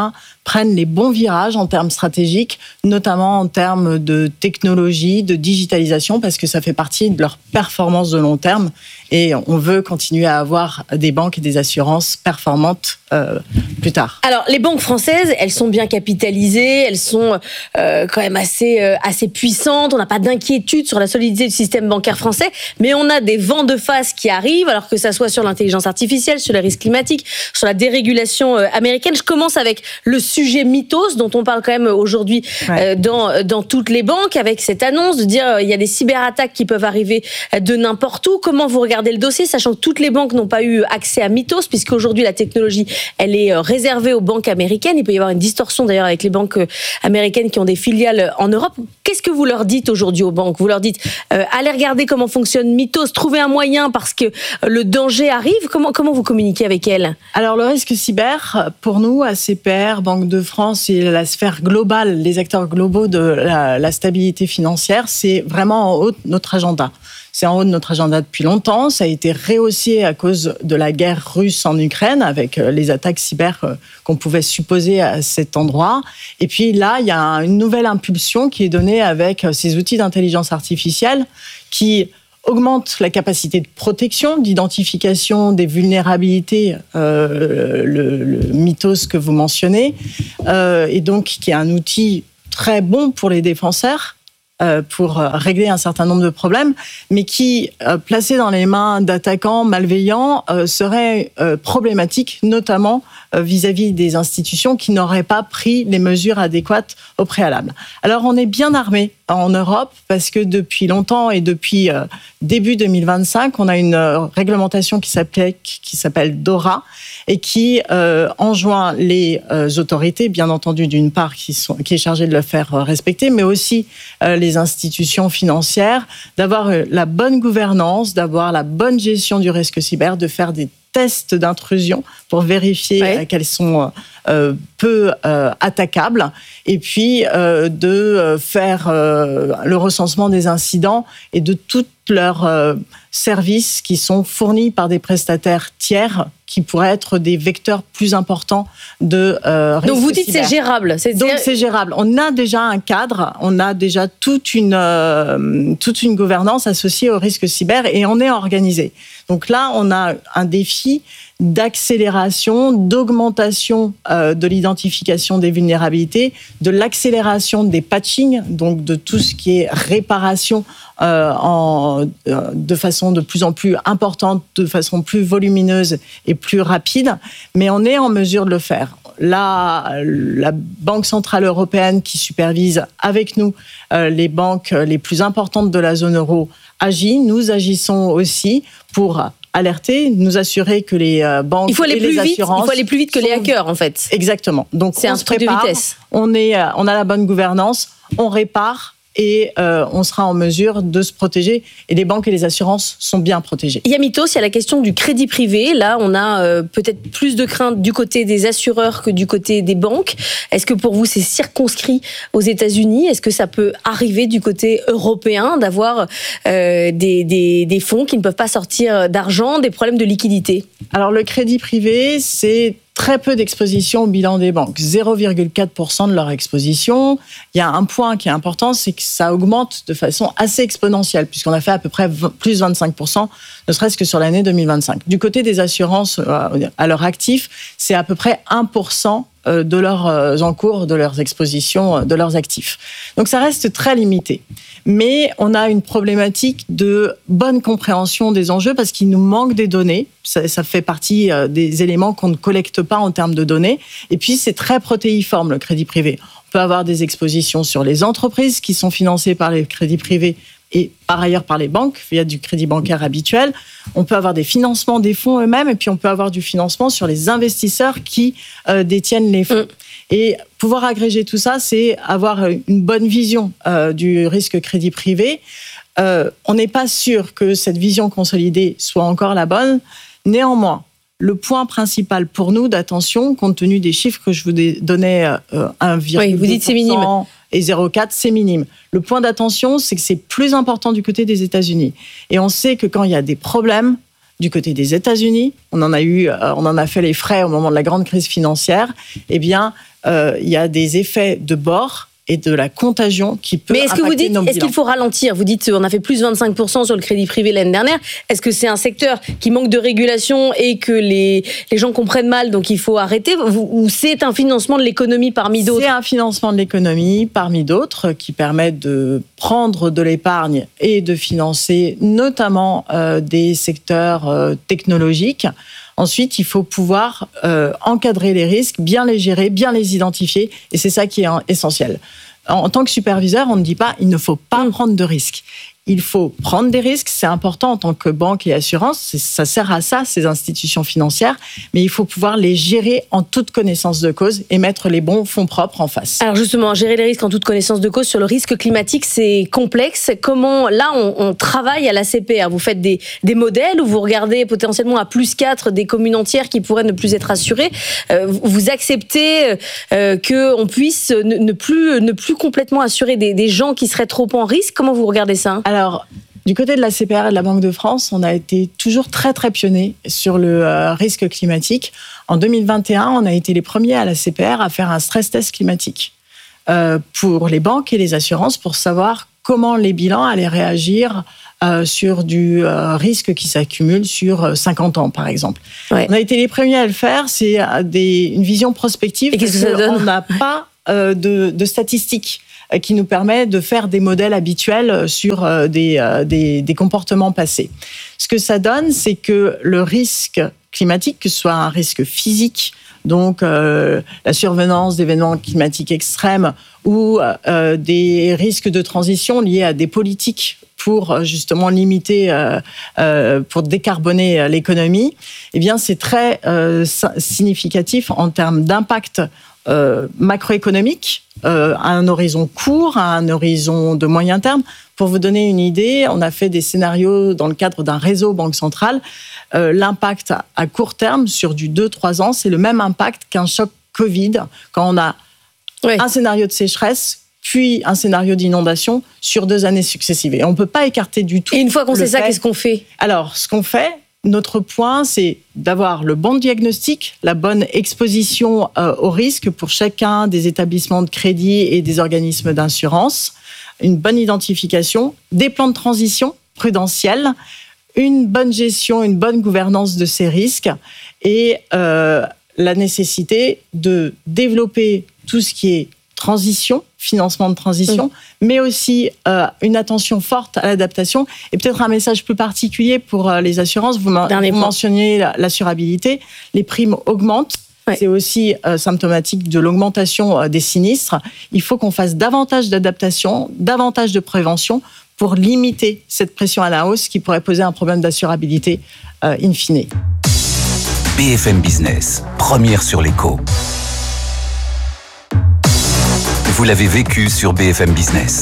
prennent les bons virages en termes stratégiques, notamment en termes de technologie, de digitalisation, parce que ça fait partie de leur performance de long terme. Et on veut continuer à avoir des banques et des assurances performantes euh, plus tard. Alors, les banques françaises, elles sont bien capitalisées, elles sont euh, quand même assez, euh, assez puissantes. On n'a pas d'inquiétude sur la solidité du système bancaire français, mais on a des vents de face qui arrivent, alors que ça soit sur l'intelligence artificielle, sur les risques climatiques, sur la dérégulation euh, américaine. Je commence avec le sujet mythos, dont on parle quand même aujourd'hui ouais. euh, dans, dans toutes les banques, avec cette annonce de dire euh, il y a des cyberattaques qui peuvent arriver de n'importe où. Comment vous regardez le dossier, sachant que toutes les banques n'ont pas eu accès à Mythos, puisqu'aujourd'hui la technologie, elle est réservée aux banques américaines. Il peut y avoir une distorsion d'ailleurs avec les banques américaines qui ont des filiales en Europe. Qu'est-ce que vous leur dites aujourd'hui aux banques ? Vous leur dites euh, allez regarder comment fonctionne Mythos, trouvez un moyen parce que le danger arrive. Comment, comment vous communiquez avec elles ? Alors le risque cyber, pour nous, A C P R, Banque de France et la sphère globale, les acteurs globaux de la, la stabilité financière, c'est vraiment en haut de notre agenda. C'est en haut de notre agenda depuis longtemps. Ça a été rehaussé à cause de la guerre russe en Ukraine, avec les attaques cyber qu'on pouvait supposer à cet endroit. Et puis là, il y a une nouvelle impulsion qui est donnée avec ces outils d'intelligence artificielle qui augmentent la capacité de protection, d'identification des vulnérabilités, euh, le, le Mythos que vous mentionnez, euh, et donc qui est un outil très bon pour les défenseurs, pour régler un certain nombre de problèmes, mais qui, placé dans les mains d'attaquants malveillants, serait problématique, notamment vis-à-vis des institutions qui n'auraient pas pris les mesures adéquates au préalable. Alors, on est bien armé en Europe, parce que depuis longtemps et depuis début deux mille vingt-cinq, on a une réglementation qui s'applique, qui s'appelle DORA, et qui euh, enjoint les euh, autorités, bien entendu, d'une part, qui, sont, qui est chargée de le faire respecter, mais aussi euh, les institutions financières, d'avoir la bonne gouvernance, d'avoir la bonne gestion du risque cyber, de faire des tests d'intrusion pour vérifier ouais. qu'elles sont euh, peu euh, attaquables, et puis euh, de faire euh, le recensement des incidents et de toutes leurs euh, services qui sont fournis par des prestataires tiers qui pourraient être des vecteurs plus importants de euh, risque. Donc vous dites cyber. c'est gérable. C'est Donc c'est gérable. On a déjà un cadre, on a déjà toute une euh, toute une gouvernance associée au risque cyber et on est organisé. Donc là, on a un défi d'accélération, d'augmentation euh, de l'identification des vulnérabilités, de l'accélération des patching, donc de tout ce qui est réparation euh, en, euh, de façon de plus en plus importante, de façon plus volumineuse et plus rapide, mais on est en mesure de le faire. Là, la Banque Centrale Européenne qui supervise avec nous euh, les banques les plus importantes de la zone euro agit. Nous agissons aussi pour alerter, nous assurer que les banques il faut aller et plus les vite, assurances... Il faut aller plus vite que les hackers, en fait. Exactement. Donc, c'est on un se truc prépare, de vitesse. On, est, on a la bonne gouvernance, on répare et euh, on sera en mesure de se protéger. Et les banques et les assurances sont bien protégées. Il y a Mythos, il y a la question du crédit privé. Là, on a euh, peut-être plus de crainte du côté des assureurs que du côté des banques. Est-ce que pour vous, c'est circonscrit aux États-Unis ? Est-ce que ça peut arriver du côté européen d'avoir euh, des, des, des fonds qui ne peuvent pas sortir d'argent, des problèmes de liquidité ? Alors, le crédit privé, c'est très peu d'exposition au bilan des banques, zéro virgule quatre pour cent de leur exposition. Il y a un point qui est important, c'est que ça augmente de façon assez exponentielle, puisqu'on a fait à peu près plus vingt-cinq pour cent, ne serait-ce que sur l'année deux mille vingt-cinq. Du côté des assurances à leur actif, c'est à peu près un pour cent de leurs encours, de leurs expositions, de leurs actifs. Donc ça reste très limité. Mais on a une problématique de bonne compréhension des enjeux parce qu'il nous manque des données. Ça, ça fait partie des éléments qu'on ne collecte pas en termes de données. Et puis c'est très protéiforme, le crédit privé. On peut avoir des expositions sur les entreprises qui sont financées par les crédits privés et par ailleurs par les banques, via du crédit bancaire habituel. On peut avoir des financements des fonds eux-mêmes et puis on peut avoir du financement sur les investisseurs qui euh, détiennent les fonds. Mmh. Et pouvoir agréger tout ça, c'est avoir une bonne vision euh, du risque crédit privé. Euh, on n'est pas sûr que cette vision consolidée soit encore la bonne. Néanmoins, le point principal pour nous d'attention, compte tenu des chiffres que je vous donnais, euh, un virgule deux pour cent... Oui, vous dites c'est minime. Et zéro virgule quatre, c'est minime. Le point d'attention, c'est que c'est plus important du côté des États-Unis. Et on sait que quand il y a des problèmes du côté des États-Unis, on en a eu, on en a fait les frais au moment de la grande crise financière, eh bien, euh, il y a des effets de bord et de la contagion qui peut Mais est-ce que vous dites, est-ce bilans. qu'il faut ralentir? Vous dites, on a fait plus vingt-cinq pour cent sur le crédit privé l'année dernière. Est-ce que c'est un secteur qui manque de régulation et que les, les gens comprennent mal, donc il faut arrêter? Ou c'est un financement de l'économie parmi d'autres? C'est un financement de l'économie parmi d'autres qui permettent de prendre de l'épargne et de financer notamment euh, des secteurs euh, technologiques. Ensuite, il faut pouvoir euh, encadrer les risques, bien les gérer, bien les identifier, et c'est ça qui est essentiel. En, en tant que superviseur, on ne dit pas il ne faut pas mmh. prendre de risques. Il faut prendre des risques, c'est important en tant que banque et assurance, ça sert à ça, ces institutions financières, mais il faut pouvoir les gérer en toute connaissance de cause et mettre les bons fonds propres en face. Alors justement, gérer les risques en toute connaissance de cause sur le risque climatique, c'est complexe. Comment, là, on, on travaille à l'A C P R? Vous faites des, des modèles où vous regardez potentiellement à plus quatre des communes entières qui pourraient ne plus être assurées. Euh, vous acceptez euh, qu'on puisse ne, ne, plus, ne plus complètement assurer des, des gens qui seraient trop en risque? Comment vous regardez ça? Alors, Alors, du côté de la C P R et de la Banque de France, on a été toujours très, très pionniers sur le euh, risque climatique. En deux mille vingt et un, on a été les premiers à la C P R à faire un stress test climatique euh, pour les banques et les assurances pour savoir comment les bilans allaient réagir euh, sur du euh, risque qui s'accumule sur cinquante ans, par exemple. Ouais. On a été les premiers à le faire. C'est des, une vision prospective. Et qu'est-ce que ça donne ? On n'a pas euh, de, de statistiques qui nous permet de faire des modèles habituels sur des, des, des comportements passés. Ce que ça donne, c'est que le risque climatique, que ce soit un risque physique, donc euh, la survenance d'événements climatiques extrêmes, ou euh, des risques de transition liés à des politiques pour justement limiter, euh, euh, pour décarboner l'économie, eh bien c'est très euh, significatif en termes d'impact euh, macroéconomique, Euh, à un horizon court, à un horizon de moyen terme. Pour vous donner une idée, on a fait des scénarios dans le cadre d'un réseau Banque Centrale. Euh, l'impact à court terme, sur du deux à trois ans, c'est le même impact qu'un choc Covid, quand on a oui. un scénario de sécheresse, puis un scénario d'inondation sur deux années successives. Et on ne peut pas écarter du tout. Et une fois qu'on sait ça, qu'est-ce qu'on fait ? Alors, ce qu'on fait, notre point, c'est d'avoir le bon diagnostic, la bonne exposition euh, au risque pour chacun des établissements de crédit et des organismes d'assurance, une bonne identification, des plans de transition prudentiels, une bonne gestion, une bonne gouvernance de ces risques et euh, la nécessité de développer tout ce qui est transition, financement de transition, mmh. mais aussi euh, une attention forte à l'adaptation et peut-être un message plus particulier pour euh, les assurances. Vous, vous mentionniez l'assurabilité, les primes augmentent. Ouais. C'est aussi euh, symptomatique de l'augmentation euh, des sinistres. Il faut qu'on fasse davantage d'adaptation, davantage de prévention pour limiter cette pression à la hausse qui pourrait poser un problème d'assurabilité euh, in fine. B F M Business, première sur l'écho. Vous l'avez vécu sur B F M Business.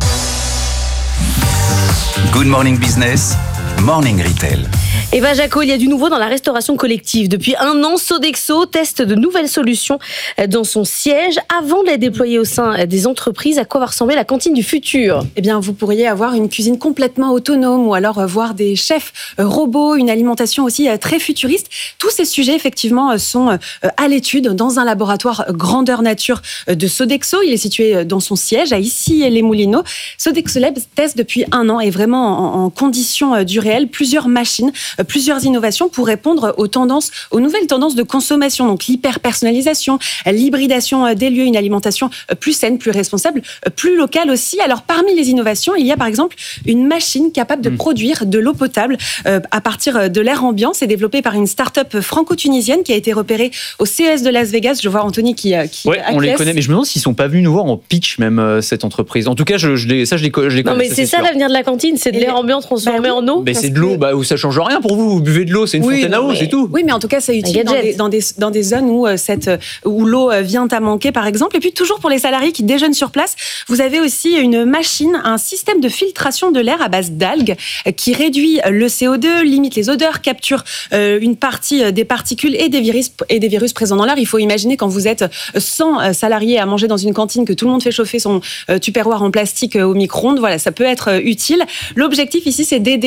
Good Morning Business, Morning Retail. Eva Jaco, il y a du nouveau dans la restauration collective. Depuis un an, Sodexo teste de nouvelles solutions dans son siège. Avant de les déployer au sein des entreprises, à quoi va ressembler la cantine du futur ? Eh bien, vous pourriez avoir une cuisine complètement autonome ou alors voir des chefs robots, une alimentation aussi très futuriste. Tous ces sujets, effectivement, sont à l'étude dans un laboratoire grandeur nature de Sodexo. Il est situé dans son siège à Issy-les-Moulineaux. Sodexo Lab teste depuis un an et vraiment en, en conditions du réel plusieurs machines, plusieurs innovations pour répondre aux tendances, aux nouvelles tendances de consommation, donc l'hyper-personnalisation, l'hybridation des lieux, une alimentation plus saine, plus responsable, plus locale aussi. Alors, parmi les innovations, il y a par exemple une machine capable de mmh. produire de l'eau potable euh, à partir de l'air ambiant. C'est développé par une start-up franco-tunisienne qui a été repérée au C E S de Las Vegas. Je vois Anthony qui, qui ouais, on les connaît, mais je me demande s'ils sont pas venus nous voir en pitch même cette entreprise. En tout cas, je, je les, ça je les, je les connais. Non, mais ça, c'est, c'est ça l'avenir de la cantine, c'est de l'air ambiant transformé bah, en eau. Mais c'est de l'eau, bah, où ça change rien pour vous. Vous buvez de l'eau, c'est une oui, fontaine à eau, mais, c'est tout. Oui, mais en tout cas, c'est utile dans des, dans, des, dans des zones où, cette, où l'eau vient à manquer, par exemple. Et puis, toujours pour les salariés qui déjeunent sur place, vous avez aussi une machine, un système de filtration de l'air à base d'algues qui réduit le C O deux, limite les odeurs, capture une partie des particules et des virus, et des virus présents dans l'air. Il faut imaginer quand vous êtes cent salariés à manger dans une cantine, que tout le monde fait chauffer son tupperware en plastique au micro-ondes. Voilà, ça peut être utile. L'objectif ici, c'est d'aider les entreprises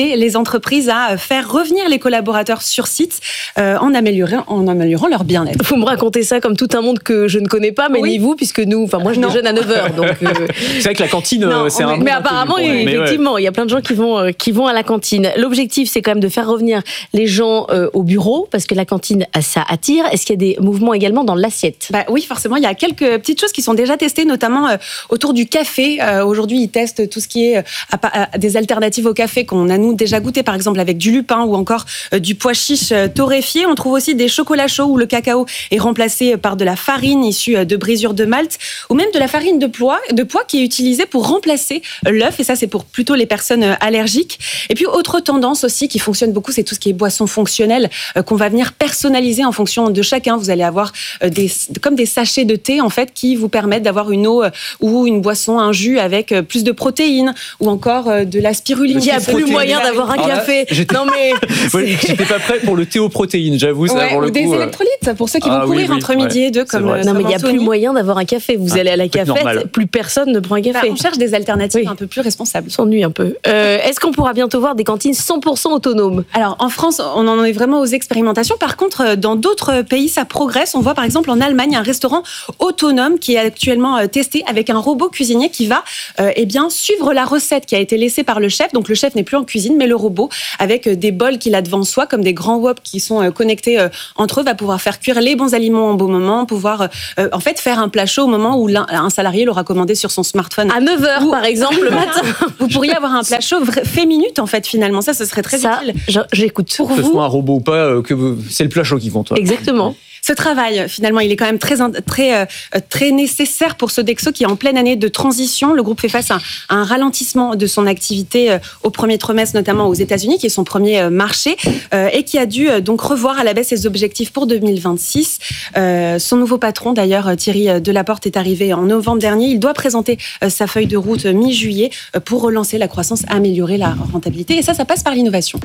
entreprises à faire revenir les collaborateurs sur site euh, en, améliorant, en améliorant leur bien-être. Vous me racontez ça comme tout un monde que je ne connais pas, mais oui. ni vous, puisque nous, enfin moi je Non. déjeune à neuf heures. Donc, euh... C'est vrai que la cantine, non, c'est mais, un mais bon apparemment, inconnu pour eux. effectivement, Mais ouais. il y a plein de gens qui vont, euh, qui vont à la cantine. L'objectif, c'est quand même de faire revenir les gens euh, au bureau, parce que la cantine, ça attire. Est-ce qu'il y a des mouvements également dans l'assiette ? Bah oui, forcément, il y a quelques petites choses qui sont déjà testées, notamment euh, autour du café. Euh, aujourd'hui, ils testent tout ce qui est euh, à, à, des alternatives au café qu'on a nous déjà goûté, par exemple avec du lupin ou encore euh, du pois chiche euh, torréfié. On trouve aussi des chocolats chauds où le cacao est remplacé par de la farine issue de brisure de malt, ou même de la farine de pois, de pois qui est utilisée pour remplacer l'œuf. Et ça, c'est pour plutôt les personnes allergiques. Et puis, autre tendance aussi qui fonctionne beaucoup, c'est tout ce qui est boissons fonctionnelles euh, qu'on va venir personnaliser en fonction de chacun. Vous allez avoir euh, des, comme des sachets de thé, en fait, qui vous permettent d'avoir une eau euh, ou une boisson, un jus avec euh, plus de protéines ou encore euh, de la spiruline. Il n'y a plus moyen d'avoir un café. Là, non, mais. Ouais, j'étais pas prêt pour le thé aux protéines, j'avoue. Ça, ouais, pour le ou des coup, électrolytes, pour ceux qui ah, vont courir oui, oui, entre midi ouais, et deux, comme. vrai. Non, mais il n'y a plus moyen d'avoir un café. Vous Ah, allez à la cafette, normal. plus personne ne prend un café. Bah, on cherche des alternatives Oui. un peu plus responsables. On s'ennuie un peu. Euh, est-ce qu'on pourra bientôt voir des cantines cent pour cent autonomes ? Alors, en France, on en est vraiment aux expérimentations. Par contre, dans d'autres pays, ça progresse. On voit par exemple en Allemagne un restaurant autonome qui est actuellement euh, testé avec un robot cuisinier qui va euh, eh bien, suivre la recette qui a été laissée par le chef. Donc, le chef n'est plus en cuisine, mais le robot, avec euh, des bols qu'il a devant soi, comme des grands wops qui sont euh, connectés euh, entre eux, va pouvoir faire cuire les bons aliments au bon moment, pouvoir euh, en fait faire un plat chaud au moment où l'un, un salarié l'aura commandé sur son smartphone. À neuf heures, par exemple, le matin. Vous pourriez avoir un plat chaud fait minute, en fait, finalement. Ça, ce serait très Ça, utile. je- j'écoute. Pour que ce vous, soit un robot ou pas, euh, que vous- c'est le plat chaud qui compte. ouais. exactement. Ce travail, finalement, il est quand même très, très, euh, très nécessaire pour Sodexo qui est en pleine année de transition. Le groupe fait face à, à un ralentissement de son activité euh, au premier trimestre, notamment aux États-Unis, qui est son premier euh, marché, euh, et qui a dû euh, donc revoir à la baisse ses objectifs pour deux mille vingt-six. Euh, son nouveau patron, d'ailleurs, Thierry Delaporte, est arrivé en novembre dernier. Il doit présenter euh, sa feuille de route euh, mi-juillet euh, pour relancer la croissance, améliorer la rentabilité. Et ça, ça passe par l'innovation.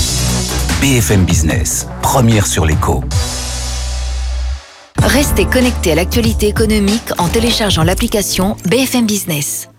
B F M Business, première sur l'écho. Restez connectés à l'actualité économique en téléchargeant l'application B F M Business.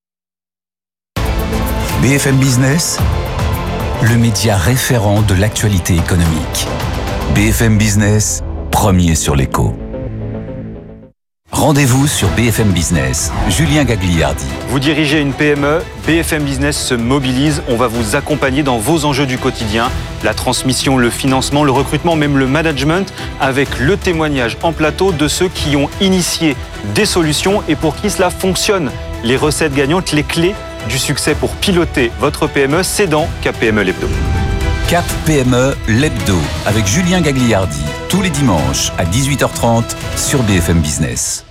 B F M Business, le média référent de l'actualité économique. B F M Business, premier sur l'écho. Rendez-vous sur B F M Business. Julien Gagliardi. Vous dirigez une P M E, B F M Business se mobilise. On va vous accompagner dans vos enjeux du quotidien. La transmission, le financement, le recrutement, même le management, avec le témoignage en plateau de ceux qui ont initié des solutions et pour qui cela fonctionne. Les recettes gagnantes, les clés du succès pour piloter votre P M E, c'est dans Cap P M E l'hebdo. Cap P M E, l'hebdo, avec Julien Gagliardi, tous les dimanches à dix-huit heures trente sur B F M Business.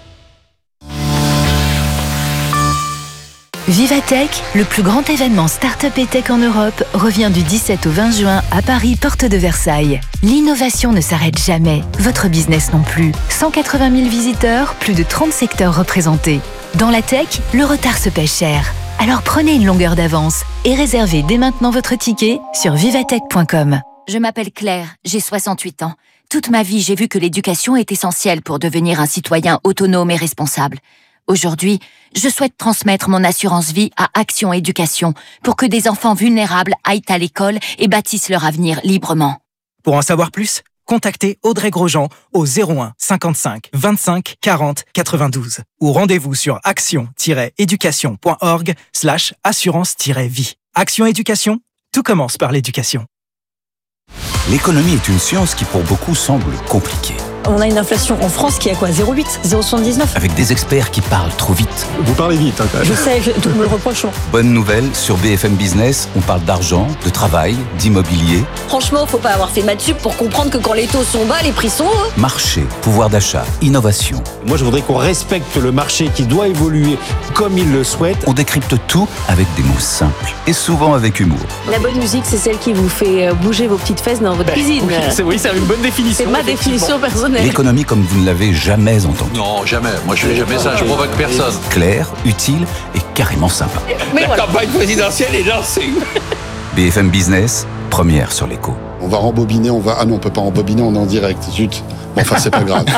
Vivatech, le plus grand événement Startup et Tech en Europe, revient du dix-sept au vingt juin à Paris, porte de Versailles. L'innovation ne s'arrête jamais, votre business non plus. cent quatre-vingt mille visiteurs, plus de trente secteurs représentés. Dans la tech, le retard se paie cher. Alors prenez une longueur d'avance et réservez dès maintenant votre ticket sur vivatech point com. Je m'appelle Claire, j'ai soixante-huit ans. Toute ma vie, j'ai vu que l'éducation est essentielle pour devenir un citoyen autonome et responsable. Aujourd'hui, je souhaite transmettre mon assurance vie à Action Éducation pour que des enfants vulnérables aillent à l'école et bâtissent leur avenir librement. Pour en savoir plus, contactez Audrey Grosjean au zéro un cinquante-cinq vingt-cinq quarante quatre-vingt-douze ou rendez-vous sur action-éducation.org slash assurance-vie. Action Éducation, tout commence par l'éducation. L'économie est une science qui pour beaucoup semble compliquée. On a une inflation en France qui est à quoi zéro virgule huit, zéro virgule soixante-dix-neuf. Avec des experts qui parlent trop vite. Vous parlez vite, hein, quand même. Je sais, je, tout me le reproche. Bonne nouvelle, sur B F M Business, on parle d'argent, de travail, d'immobilier, Franchement, faut pas avoir fait maths sup pour comprendre que quand les taux sont bas, les prix sont hauts. marché, pouvoir d'achat, innovation. Moi, je voudrais qu'on respecte le marché qui doit évoluer comme il le souhaite. On décrypte tout avec des mots simples et souvent avec humour. La bonne musique, c'est celle qui vous fait bouger vos petites fesses dans votre cuisine. Oui, c'est, oui, c'est une bonne définition. C'est ma définition personnelle. L'économie comme vous ne l'avez jamais entendue. Non, jamais. Moi, je fais jamais ça. Je provoque personne. Claire, utile et carrément sympa. Mais La voilà. campagne présidentielle est lancée. B F M Business, première sur l'écho. On va rembobiner, on va... Ah non, on peut pas rembobiner, on est en direct. Zut. Bon, enfin, c'est pas grave.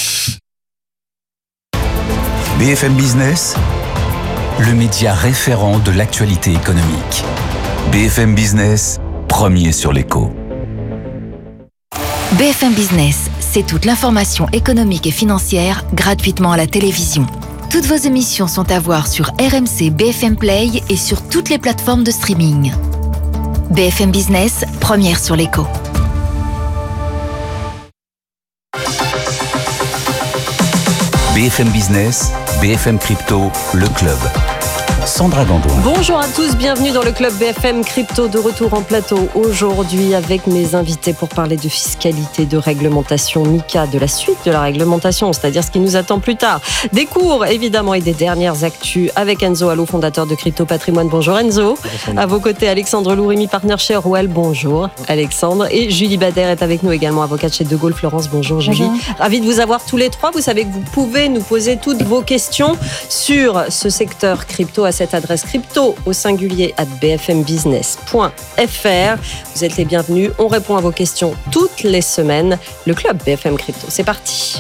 B F M Business, le média référent de l'actualité économique. B F M Business, premier sur l'écho. B F M Business, c'est toute l'information économique et financière gratuitement à la télévision. Toutes vos émissions sont à voir sur R M C B F M Play et sur toutes les plateformes de streaming. B F M Business, première sur l'écho. B F M Business, B F M Crypto, le club. Sandra Gandoin. Bonjour à tous, bienvenue dans le club B F M Crypto, de retour en plateau aujourd'hui avec mes invités pour parler de fiscalité, de réglementation MiCA, de la suite de la réglementation, c'est-à-dire ce qui nous attend plus tard. Des cours évidemment et des dernières actus avec Enzo Allo, fondateur de Crypto Patrimoine. Bonjour Enzo. Bonjour. À vos côtés, Alexandre Lourimi, partenaire chez Orwell. Bonjour Alexandre. Et Julie Bader est avec nous également, avocate chez De Gaulle Florence. Bonjour Julie. Bonjour. Ravi de vous avoir tous les trois. Vous savez que vous pouvez nous poser toutes vos questions sur ce secteur crypto à cette adresse crypto au singulier at b f m business point f r. Vous êtes les bienvenus. On répond à vos questions toutes les semaines. Le club B F M Crypto, c'est parti.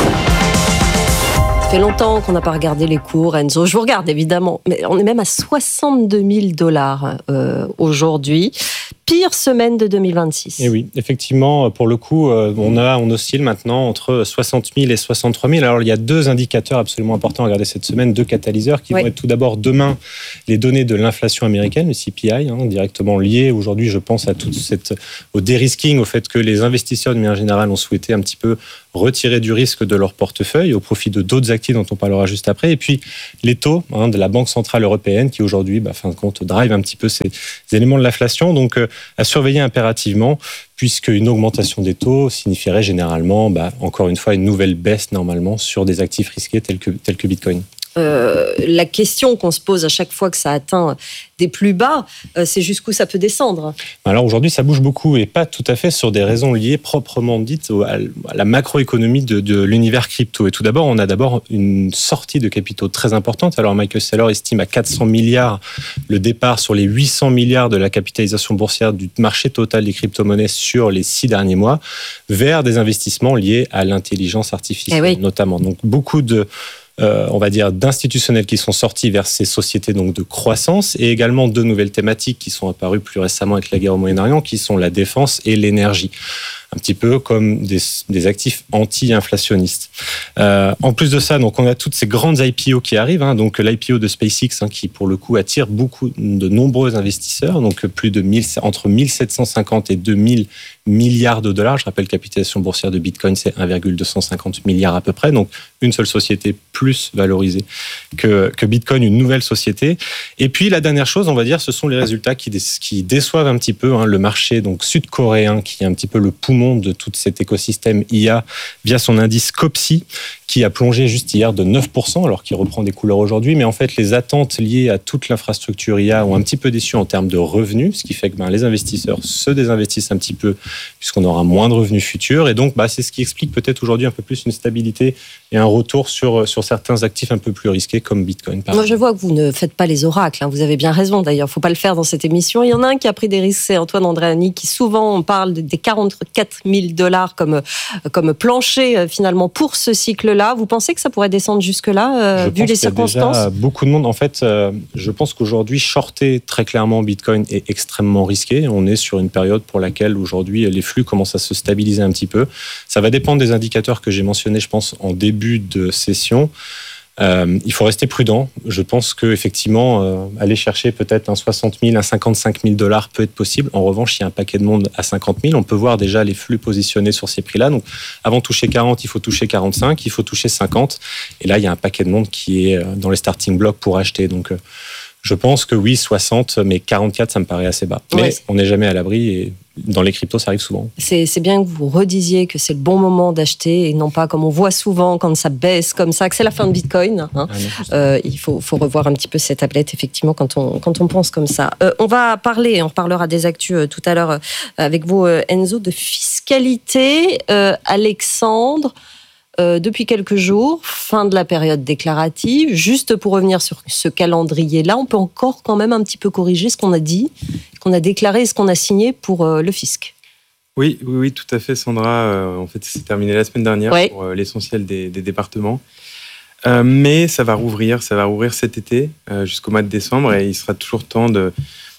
Ça fait longtemps qu'on n'a pas regardé les cours, Enzo. Je vous regarde évidemment, mais on est même à soixante-deux mille dollars euh, aujourd'hui. Pire semaine de deux mille vingt-six. Et oui, effectivement, pour le coup, on, a, on oscille maintenant entre soixante mille et soixante-trois mille. Alors, il y a deux indicateurs absolument importants à regarder cette semaine, deux catalyseurs qui oui. vont être tout d'abord demain les données de l'inflation américaine, le C P I, hein, directement lié. Aujourd'hui, je pense à toute cette, au dérisking, au fait que les investisseurs de manière générale ont souhaité un petit peu retirer du risque de leur portefeuille au profit de d'autres actifs dont on parlera juste après. Et puis, les taux hein, de la Banque Centrale Européenne qui aujourd'hui, bah, fin de compte, drive un petit peu ces, ces éléments de l'inflation. Donc, euh, à surveiller impérativement, puisque une augmentation des taux signifierait généralement, bah, encore une fois, une nouvelle baisse normalement sur des actifs risqués tels que, tels que Bitcoin. Euh, la question qu'on se pose à chaque fois que ça atteint des plus bas, euh, c'est jusqu'où ça peut descendre. Alors aujourd'hui, ça bouge beaucoup et pas tout à fait sur des raisons liées proprement dites à la macroéconomie de, de l'univers crypto. Et tout d'abord, on a d'abord une sortie de capitaux très importante. Alors Michael Saylor estime à quatre cents milliards le départ sur les huit cents milliards de la capitalisation boursière du marché total des crypto-monnaies sur les six derniers mois, vers des investissements liés à l'intelligence artificielle, eh oui. notamment. Donc beaucoup de Euh, on va dire, d'institutionnels qui sont sortis vers ces sociétés donc, de croissance et également deux nouvelles thématiques qui sont apparues plus récemment avec la guerre au Moyen-Orient, qui sont la défense et l'énergie. Un petit peu comme des, des actifs anti-inflationnistes. Euh, en plus de ça, donc, on a toutes ces grandes I P O qui arrivent. Hein, donc l'I P O de SpaceX, hein, qui pour le coup attire beaucoup de nombreux investisseurs, donc plus de mille, entre mille sept cent cinquante et deux mille milliards de dollars. Je rappelle, capitalisation boursière de Bitcoin, c'est un virgule deux cent cinquante milliards à peu près. Donc une seule société plus valorisée que, que Bitcoin, une nouvelle société. Et puis la dernière chose, on va dire, ce sont les résultats qui, dé, qui déçoivent un petit peu hein, le marché donc sud-coréen, qui est un petit peu le poumon de tout cet écosystème I A via son indice C O P S I, qui a plongé juste hier de neuf pour cent, alors qu'il reprend des couleurs aujourd'hui. Mais en fait, les attentes liées à toute l'infrastructure I A ont un petit peu déçu en termes de revenus, ce qui fait que ben, les investisseurs se désinvestissent un petit peu, puisqu'on aura moins de revenus futurs. Et donc, bah, c'est ce qui explique peut-être aujourd'hui un peu plus une stabilité et un retour sur, sur certains actifs un peu plus risqués, comme Bitcoin. Par Moi, je vois que vous ne faites pas les oracles. Hein. Vous avez bien raison, d'ailleurs. Il ne faut pas le faire dans cette émission. Il y en a un qui a pris des risques, c'est Antoine Andréani, qui souvent parle des quarante-quatre mille dollars comme, comme plancher, finalement, pour ce cycle-là. Vous pensez que ça pourrait descendre jusque-là, euh, vu les circonstances ? Déjà beaucoup de monde. En fait, euh, je pense qu'aujourd'hui, shorter très clairement Bitcoin est extrêmement risqué. On est sur une période pour laquelle, aujourd'hui, les flux commencent à se stabiliser un petit peu. Ça va dépendre des indicateurs que j'ai mentionnés, je pense, en début de session. Euh, il faut rester prudent. Je pense qu'effectivement, euh, aller chercher peut-être un soixante mille, un cinquante-cinq mille dollars peut être possible. En revanche, il y a un paquet de monde à cinquante mille. On peut voir déjà les flux positionnés sur ces prix-là. Donc, avant de toucher quarante, il faut toucher quarante-cinq, il faut toucher cinquante. Et là, il y a un paquet de monde qui est dans les starting blocks pour acheter. Donc, euh, je pense que oui, soixante, mais quarante-quatre, ça me paraît assez bas. Mais ouais. On n'est jamais à l'abri et dans les cryptos, ça arrive souvent. C'est, c'est bien que vous redisiez que c'est le bon moment d'acheter et non pas comme on voit souvent quand ça baisse comme ça, que c'est la fin de Bitcoin. Hein. Ah, euh, il faut, faut revoir un petit peu cette tablette, effectivement, quand on, quand on pense comme ça. Euh, on va parler, on reparlera des actus euh, tout à l'heure euh, avec vous, euh, Enzo, de fiscalité. Euh, Alexandre, Euh, depuis quelques jours, fin de la période déclarative. Juste pour revenir sur ce calendrier-là, on peut encore quand même un petit peu corriger ce qu'on a dit, ce qu'on a déclaré et ce qu'on a signé pour euh, le fisc. Oui, oui, oui, tout à fait, Sandra. Euh, en fait, c'est terminé la semaine dernière ouais. pour euh, l'essentiel des, des départements. Euh, mais ça va rouvrir, ça va rouvrir cet été euh, jusqu'au mois de décembre et il sera toujours temps de,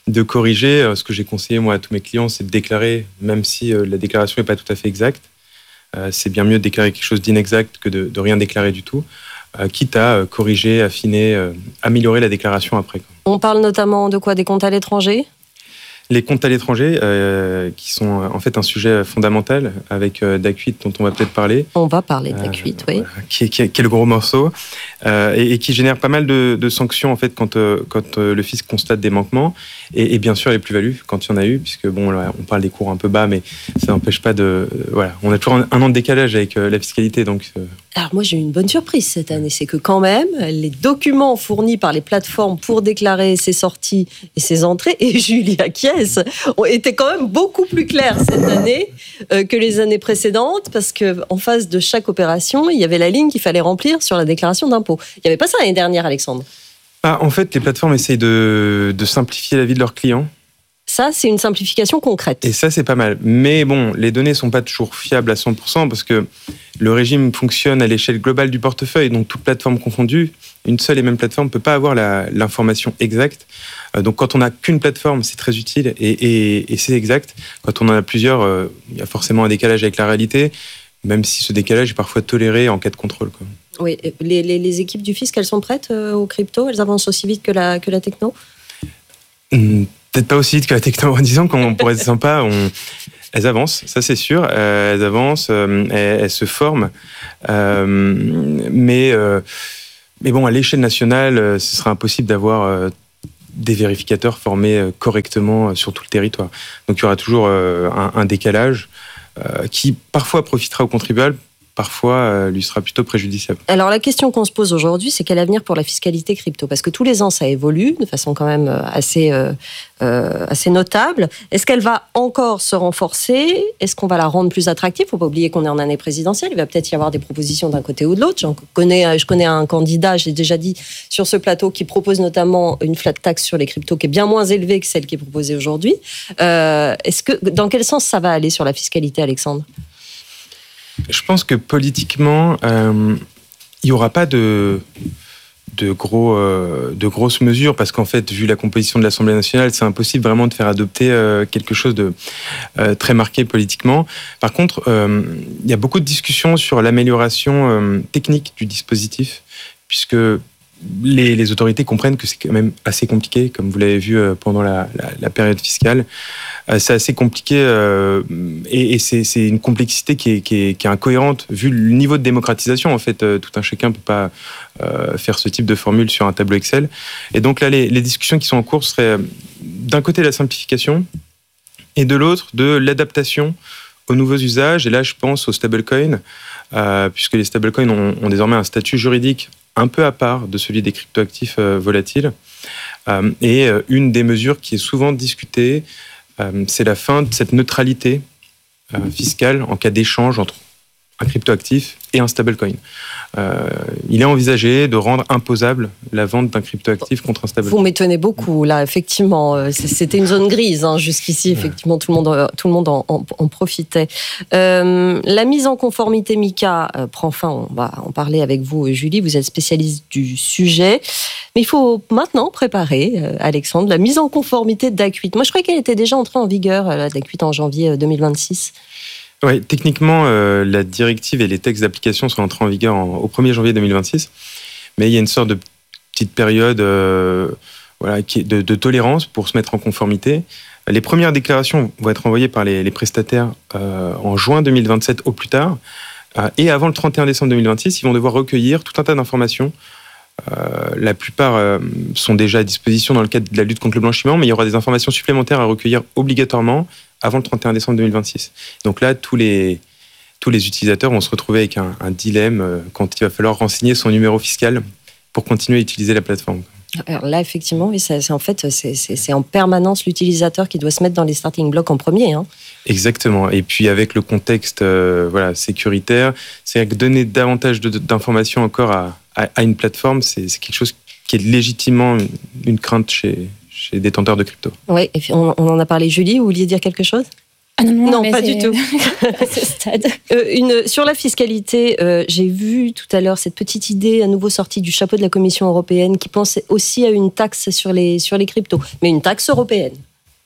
de corriger. Ce que j'ai conseillé moi à tous mes clients, c'est de déclarer, même si la déclaration n'est pas tout à fait exacte. C'est bien mieux de déclarer quelque chose d'inexact que de, de rien déclarer du tout, quitte à corriger, affiner, améliorer la déclaration après. On parle notamment de quoi? Des comptes à l'étranger? Les comptes à l'étranger, euh, qui sont en fait un sujet fondamental avec euh, Dacuit, dont on va peut-être parler. On va parler de Dacuit, euh, oui. Voilà, qui, est, qui, est, qui est le gros morceau, euh, et, et qui génère pas mal de, de sanctions en fait quand, euh, quand euh, le fisc constate des manquements, et, et bien sûr les plus-values quand il y en a eu, puisque bon, là, on parle des cours un peu bas, mais ça n'empêche pas de... Euh, voilà, on a toujours un, un an de décalage avec euh, la fiscalité, donc... Euh, Alors moi j'ai eu une bonne surprise cette année, c'est que quand même les documents fournis par les plateformes pour déclarer ses sorties et ses entrées, et Julie acquiesce, ont été quand même beaucoup plus clairs cette année euh, que les années précédentes, parce qu'en face de chaque opération, il y avait la ligne qu'il fallait remplir sur la déclaration d'impôt. Il n'y avait pas ça l'année dernière, Alexandre? Ah, en fait, les plateformes essayent de, de simplifier la vie de leurs clients. Ça, c'est une simplification concrète. Et ça, c'est pas mal. Mais bon, les données ne sont pas toujours fiables à cent pour cent parce que le régime fonctionne à l'échelle globale du portefeuille, donc toute plateforme confondue, une seule et même plateforme ne peut pas avoir la, l'information exacte. Donc quand on n'a qu'une plateforme, c'est très utile et, et, et c'est exact. Quand on en a plusieurs, euh, il y a forcément un décalage avec la réalité, même si ce décalage est parfois toléré en cas de contrôle, quoi. Oui, les, les, les équipes du fisc, elles sont prêtes euh, aux cryptos? Elles avancent aussi vite que la, que la techno? Mmh. Peut-être pas aussi vite que la techno, en disant qu'on pourrait être sympa. On... Elles avancent, ça c'est sûr. Euh, elles avancent, euh, elles, elles se forment. Euh, mais, euh, mais bon, à l'échelle nationale, ce sera impossible d'avoir euh, des vérificateurs formés correctement sur tout le territoire. Donc il y aura toujours euh, un, un décalage euh, qui parfois profitera aux contribuables, parfois euh, lui sera plutôt préjudiciable. Alors la question qu'on se pose aujourd'hui, c'est quel avenir pour la fiscalité crypto? Parce que tous les ans, ça évolue de façon quand même assez, euh, euh, assez notable. Est-ce qu'elle va encore se renforcer? Est-ce qu'on va la rendre plus attractive? Il ne faut pas oublier qu'on est en année présidentielle. Il va peut-être y avoir des propositions d'un côté ou de l'autre. J'en connais, je connais un candidat, je l'ai déjà dit, sur ce plateau, qui propose notamment une flat tax sur les cryptos qui est bien moins élevée que celle qui est proposée aujourd'hui. Euh, est-ce que, dans quel sens ça va aller sur la fiscalité, Alexandre? Je pense que politiquement, euh, il n'y aura pas de, de, gros, euh, de grosses mesures, parce qu'en fait, vu la composition de l'Assemblée nationale, c'est impossible vraiment de faire adopter euh, quelque chose de euh, très marqué politiquement. Par contre, euh, il y a beaucoup de discussions sur l'amélioration euh, technique du dispositif, puisque les, les autorités comprennent que c'est quand même assez compliqué, comme vous l'avez vu euh, pendant la, la, la période fiscale. C'est assez compliqué euh, et, et c'est, c'est une complexité qui est, qui, est, qui est incohérente vu le niveau de démocratisation. En fait, euh, tout un chacun ne peut pas euh, faire ce type de formule sur un tableau Excel. Et donc là, les, les discussions qui sont en cours seraient d'un côté la simplification et de l'autre de l'adaptation aux nouveaux usages. Et là, je pense aux stablecoins, euh, puisque les stablecoins ont, ont désormais un statut juridique un peu à part de celui des cryptoactifs euh, volatiles. Euh, et euh, une des mesures qui est souvent discutée, Euh, c'est la fin de cette neutralité euh, fiscale en cas d'échange entre un cryptoactif et un stablecoin. Euh, il est envisagé de rendre imposable la vente d'un cryptoactif contre un stablecoin. Vous m'étonnez beaucoup, là, effectivement. C'était une zone grise, hein, jusqu'ici, effectivement, tout le monde, tout le monde en, en, en profitait. Euh, la mise en conformité MiCA euh, prend fin, on va en parler avec vous, Julie, vous êtes spécialiste du sujet. Mais il faut maintenant préparer, euh, Alexandre, la mise en conformité de Dacuit. Moi, je croyais qu'elle était déjà entrée en vigueur, la Dacuit, en janvier deux mille vingt-six. Oui, techniquement, euh, la directive et les textes d'application sont entrés en vigueur en, au premier janvier deux mille vingt-six. Mais il y a une sorte de petite période euh, voilà, qui est de, de tolérance pour se mettre en conformité. Les premières déclarations vont être envoyées par les, les prestataires euh, en juin deux mille vingt-sept au plus tard. Euh, et avant le trente et un décembre deux mille vingt-six, ils vont devoir recueillir tout un tas d'informations. Euh, la plupart euh, sont déjà à disposition dans le cadre de la lutte contre le blanchiment, mais il y aura des informations supplémentaires à recueillir obligatoirement avant le trente et un décembre deux mille vingt-six. Donc là, tous les, tous les utilisateurs vont se retrouver avec un, un dilemme euh, quand il va falloir renseigner son numéro fiscal pour continuer à utiliser la plateforme. Alors là, effectivement, oui, c'est, c'est en fait, c'est, c'est, c'est en permanence l'utilisateur qui doit se mettre dans les starting blocks en premier. Hein. Exactement. Et puis avec le contexte euh, voilà, sécuritaire, c'est que donner davantage de, d'informations encore à, à, à une plateforme, c'est, c'est quelque chose qui est légitimement une, une crainte chez, chez les détenteurs de crypto. Oui, et on, on en a parlé. Julie, vous vouliez dire quelque chose ? Ah non, non, non mais pas c'est... du tout. à ce stade. Euh, une, sur la fiscalité, euh, j'ai vu tout à l'heure cette petite idée à nouveau sortie du chapeau de la Commission européenne qui pensait aussi à une taxe sur les, sur les cryptos, mais une taxe européenne.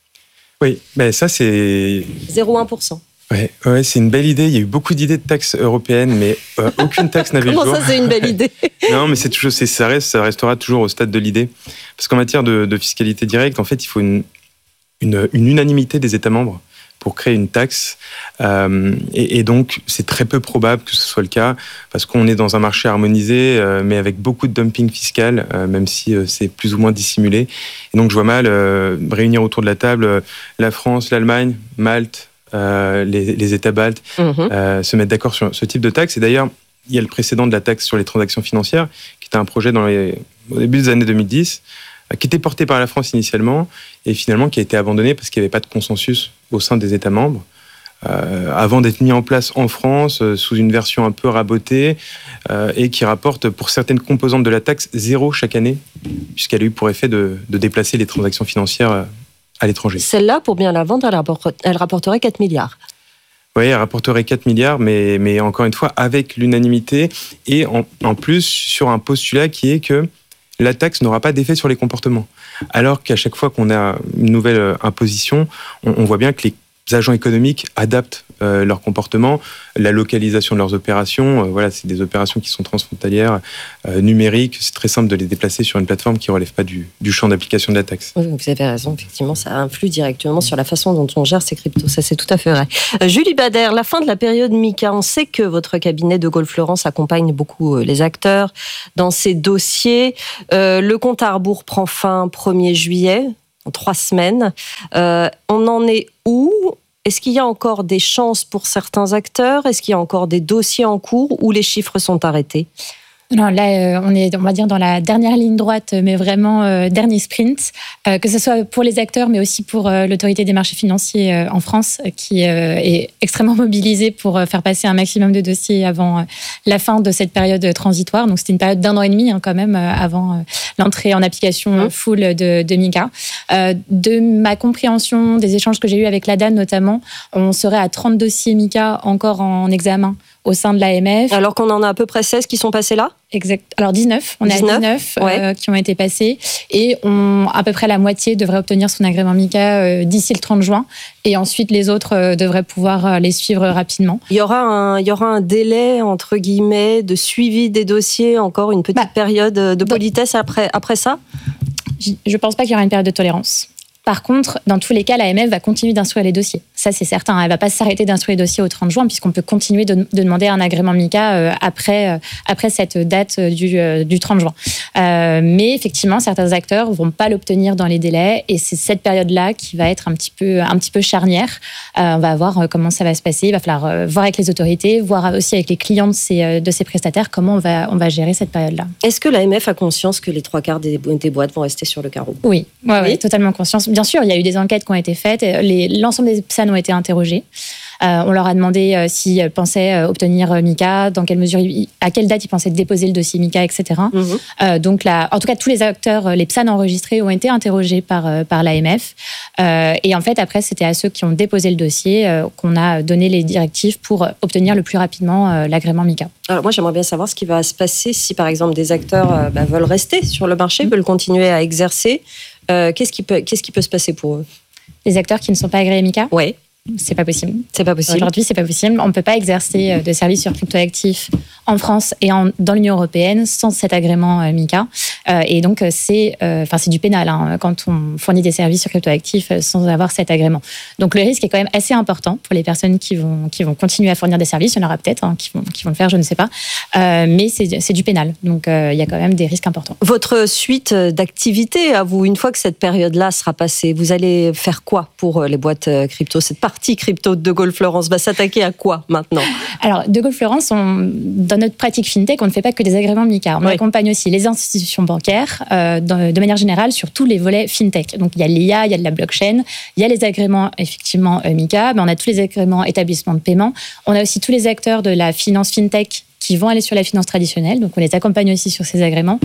Oui, ben ça c'est... zéro virgule un pour cent. Ouais, ouais, c'est une belle idée. Il y a eu beaucoup d'idées de taxes européennes, mais euh, aucune taxe n'avait le jour. Comment ça, c'est une belle idée? Non, mais c'est toujours, c'est, ça, reste, ça restera toujours au stade de l'idée. Parce qu'en matière de, de fiscalité directe, en fait, il faut une, une, une unanimité des États membres pour créer une taxe. Euh, et, et donc, c'est très peu probable que ce soit le cas, parce qu'on est dans un marché harmonisé, euh, mais avec beaucoup de dumping fiscal, euh, même si euh, c'est plus ou moins dissimulé. Et donc, je vois mal euh, réunir autour de la table euh, la France, l'Allemagne, Malte, euh, les, les États baltes, mmh. euh, se mettre d'accord sur ce type de taxe. Et d'ailleurs, il y a le précédent de la taxe sur les transactions financières, qui était un projet dans les, au début des années deux mille dix, qui était porté par la France initialement et finalement qui a été abandonné parce qu'il n'y avait pas de consensus au sein des États membres, euh, avant d'être mis en place en France euh, sous une version un peu rabotée euh, et qui rapporte pour certaines composantes de la taxe zéro chaque année, puisqu'elle a eu pour effet de, de déplacer les transactions financières euh, à l'étranger. Celle-là, pour bien la vendre, elle, rapport, elle rapporterait quatre milliards. Oui, elle rapporterait quatre milliards, mais, mais encore une fois, avec l'unanimité et en, en plus sur un postulat qui est que la taxe n'aura pas d'effet sur les comportements. Alors qu'à chaque fois qu'on a une nouvelle imposition, on, on voit bien que les agents économiques adaptent euh, leur comportement, la localisation de leurs opérations. Euh, voilà, c'est des opérations qui sont transfrontalières, euh, numériques. C'est très simple de les déplacer sur une plateforme qui ne relève pas du, du champ d'application de la taxe. Oui, vous avez raison, effectivement, ça influe directement sur la façon dont on gère ces cryptos. Ça, c'est tout à fait vrai. Euh, Julie Bader, la fin de la période MiCA, on sait que votre cabinet de Gaulle-Fleurance accompagne beaucoup les acteurs dans ces dossiers. Euh, le compte à rebours prend fin premier juillet. En trois semaines. Euh, on en est où? Est-ce qu'il y a encore des chances pour certains acteurs? Est-ce qu'il y a encore des dossiers en cours où les chiffres sont arrêtés? Non, là, euh, on est, on va dire, dans la dernière ligne droite, mais vraiment euh, dernier sprint, euh, que ce soit pour les acteurs, mais aussi pour euh, l'autorité des marchés financiers euh, en France, qui euh, est extrêmement mobilisée pour euh, faire passer un maximum de dossiers avant euh, la fin de cette période transitoire. Donc, c'était une période d'un an et demi, hein, quand même, euh, avant euh, l'entrée en application mmh. full de, de MiCA. Euh, de ma compréhension, des échanges que j'ai eus avec l'A D A N notamment, on serait à trente dossiers MiCA encore en examen au sein de l'A M F. Alors qu'on en a à peu près seize qui sont passés là? Exact. Alors dix-neuf, on est à dix-neuf ouais. euh, qui ont été passés et on, à peu près la moitié devrait obtenir son agrément MiCA euh, d'ici le trente juin et ensuite les autres euh, devraient pouvoir euh, les suivre rapidement. Il y aura un, il y aura un délai entre guillemets de suivi des dossiers, encore une petite bah, période de politesse après, après ça? Je ne pense pas qu'il y aura une période de tolérance. Par contre, dans tous les cas, l'A M F va continuer d'instruire les dossiers. Ça, c'est certain. Elle ne va pas s'arrêter d'instruire les dossiers au trente juin, puisqu'on peut continuer de, de demander un agrément MiCA après, euh, après cette date du, euh, du trente juin. Euh, mais effectivement, certains acteurs ne vont pas l'obtenir dans les délais, et c'est cette période-là qui va être un petit peu, un petit peu charnière. Euh, on va voir comment ça va se passer. Il va falloir euh, voir avec les autorités, voir aussi avec les clients de ces, de ces prestataires comment on va, on va gérer cette période-là. Est-ce que l'A M F a conscience que les trois quarts des, des boîtes vont rester sur le carreau? Oui, ouais, oui, ouais, totalement conscience. Bien sûr, il y a eu des enquêtes qui ont été faites. Les, l'ensemble des P S A N ont été interrogés. Euh, on leur a demandé euh, s'ils pensaient euh, obtenir euh, MiCA, dans quelle mesure, ils, à quelle date ils pensaient déposer le dossier MiCA, et cetera. Mmh. Euh, donc, là, en tout cas, tous les acteurs, les P S A N enregistrés ont été interrogés par, euh, par l'A M F. Euh, et en fait, après, c'était à ceux qui ont déposé le dossier euh, qu'on a donné les directives pour obtenir le plus rapidement euh, l'agrément MiCA. Alors moi, j'aimerais bien savoir ce qui va se passer si, par exemple, des acteurs euh, bah, veulent rester sur le marché, mmh. veulent continuer à exercer. Euh, qu'est-ce qui peut, qu'est-ce qui peut se passer pour eux? Les acteurs qui ne sont pas agréés MiCA? Oui. C'est pas possible. C'est pas possible. Aujourd'hui, c'est pas possible. On ne peut pas exercer de services sur cryptoactifs en France et en, dans l'Union européenne sans cet agrément euh, MiCA. Euh, et donc, c'est, euh, enfin, c'est du pénal hein, quand on fournit des services sur cryptoactifs sans avoir cet agrément. Donc, le risque est quand même assez important pour les personnes qui vont, qui vont continuer à fournir des services. Il y en aura peut-être hein, qui, vont, qui vont le faire, je ne sais pas. Euh, mais c'est, c'est du pénal. Donc, euh, il y a quand même des risques importants. Votre suite d'activités, à vous, une fois que cette période-là sera passée, vous allez faire quoi pour les boîtes crypto? Cette partie crypto de Gaulle-Fleurance va s'attaquer à quoi maintenant? Alors, de Gaulle-Fleurance, on, dans notre pratique FinTech, on ne fait pas que des agréments MiCA. On oui. accompagne aussi les institutions bancaires, euh, de, de manière générale, sur tous les volets FinTech. Donc, il y a l'I A, il y a de la blockchain, il y a les agréments, effectivement, euh, MiCA, mais on a tous les agréments établissements de paiement. On a aussi tous les acteurs de la finance FinTech qui vont aller sur la finance traditionnelle. Donc, on les accompagne aussi sur ces agréments.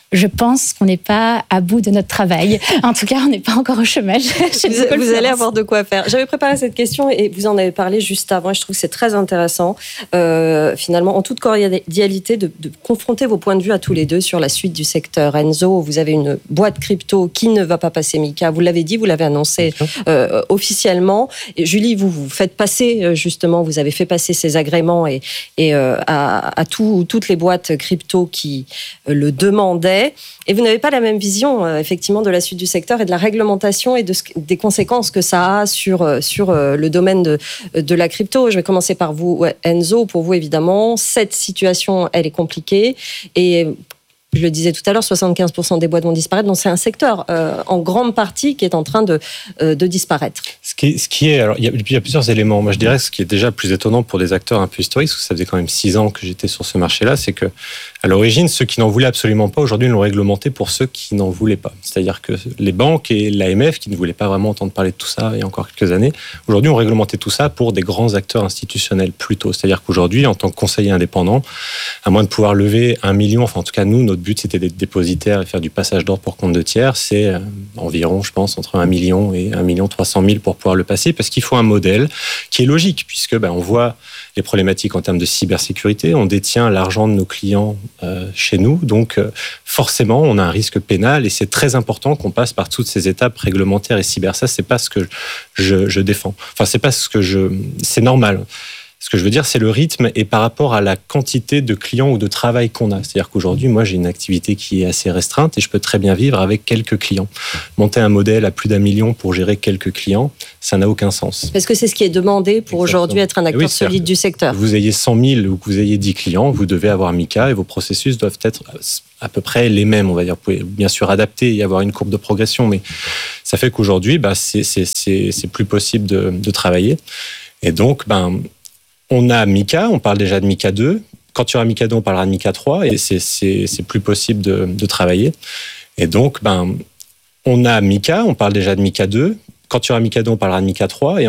Je pense qu'on n'est pas à bout de notre travail. En tout cas, on n'est pas encore au chômage. Chez vous, vous allez avoir de quoi faire. J'avais préparé cette question et vous en avez parlé juste avant et je trouve que c'est très intéressant, euh, finalement, en toute cordialité, de, de confronter vos points de vue à tous les deux sur la suite du secteur. Enzo, vous avez une boîte crypto qui ne va pas passer MiCA. Vous l'avez dit, vous l'avez annoncé euh, officiellement. Et Julie, vous, vous faites passer, justement, vous avez fait passer ces agréments et, et euh, à, à tout, toutes les boîtes crypto qui euh, le demandaient. Et vous n'avez pas la même vision, euh, effectivement, de la suite du secteur et de la réglementation et de ce, des conséquences que ça a sur, sur euh, le domaine de, de la crypto. Je vais commencer par vous, Enzo. Pour vous, évidemment, cette situation, elle est compliquée. Et je le disais tout à l'heure, soixante-quinze pour cent des boîtes vont disparaître. Donc, c'est un secteur euh, en grande partie qui est en train de, euh, de disparaître. Ce qui, ce qui est, alors, il y, a, il y a plusieurs éléments. Moi, je dirais ce qui est déjà plus étonnant pour des acteurs un peu historiques, parce que ça faisait quand même six ans que j'étais sur ce marché-là, c'est que à l'origine, ceux qui n'en voulaient absolument pas, aujourd'hui, l'ont réglementé pour ceux qui n'en voulaient pas. C'est-à-dire que les banques et l'A M F, qui ne voulaient pas vraiment entendre parler de tout ça il y a encore quelques années, aujourd'hui, ont réglementé tout ça pour des grands acteurs institutionnels plutôt. C'est-à-dire qu'aujourd'hui, en tant que conseiller indépendant, à moins de pouvoir lever un million, enfin en tout cas nous, notre but c'était d'être dépositaire et faire du passage d'ordre pour compte de tiers, c'est environ, je pense, entre un million et un million trois cent mille pour pouvoir le passer, parce qu'il faut un modèle qui est logique, puisque ben, on voit les problématiques en termes de cybersécurité, on détient l'argent de nos clients euh, chez nous, donc euh, forcément on a un risque pénal et c'est très important qu'on passe par toutes ces étapes réglementaires et cyber. Ça, c'est pas ce que je, je défends. Enfin, c'est pas ce que je, c'est normal. Ce que je veux dire, c'est le rythme et par rapport à la quantité de clients ou de travail qu'on a. C'est-à-dire qu'aujourd'hui, moi, j'ai une activité qui est assez restreinte et je peux très bien vivre avec quelques clients. Monter un modèle à plus d'un million pour gérer quelques clients, ça n'a aucun sens. Parce que c'est ce qui est demandé pour aujourd'hui être un acteur oui, solide du secteur. Que vous ayez cent mille ou que vous ayez dix clients, vous devez avoir MiCA et vos processus doivent être à peu près les mêmes, on va dire. Vous pouvez bien sûr adapter et avoir une courbe de progression, mais ça fait qu'aujourd'hui, bah, c'est, c'est, c'est, c'est plus possible de, de travailler. Et donc, ben, on a MiCA, on parle déjà de MiCA deux. Quand il y aura MiCA deux, on parlera de MiCA trois et c'est, c'est, c'est plus possible de, de travailler. Et donc, ben, on a MiCA, on parle déjà de MiCA deux. Quand il y aura MiCA deux, on parlera de MiCA trois. Et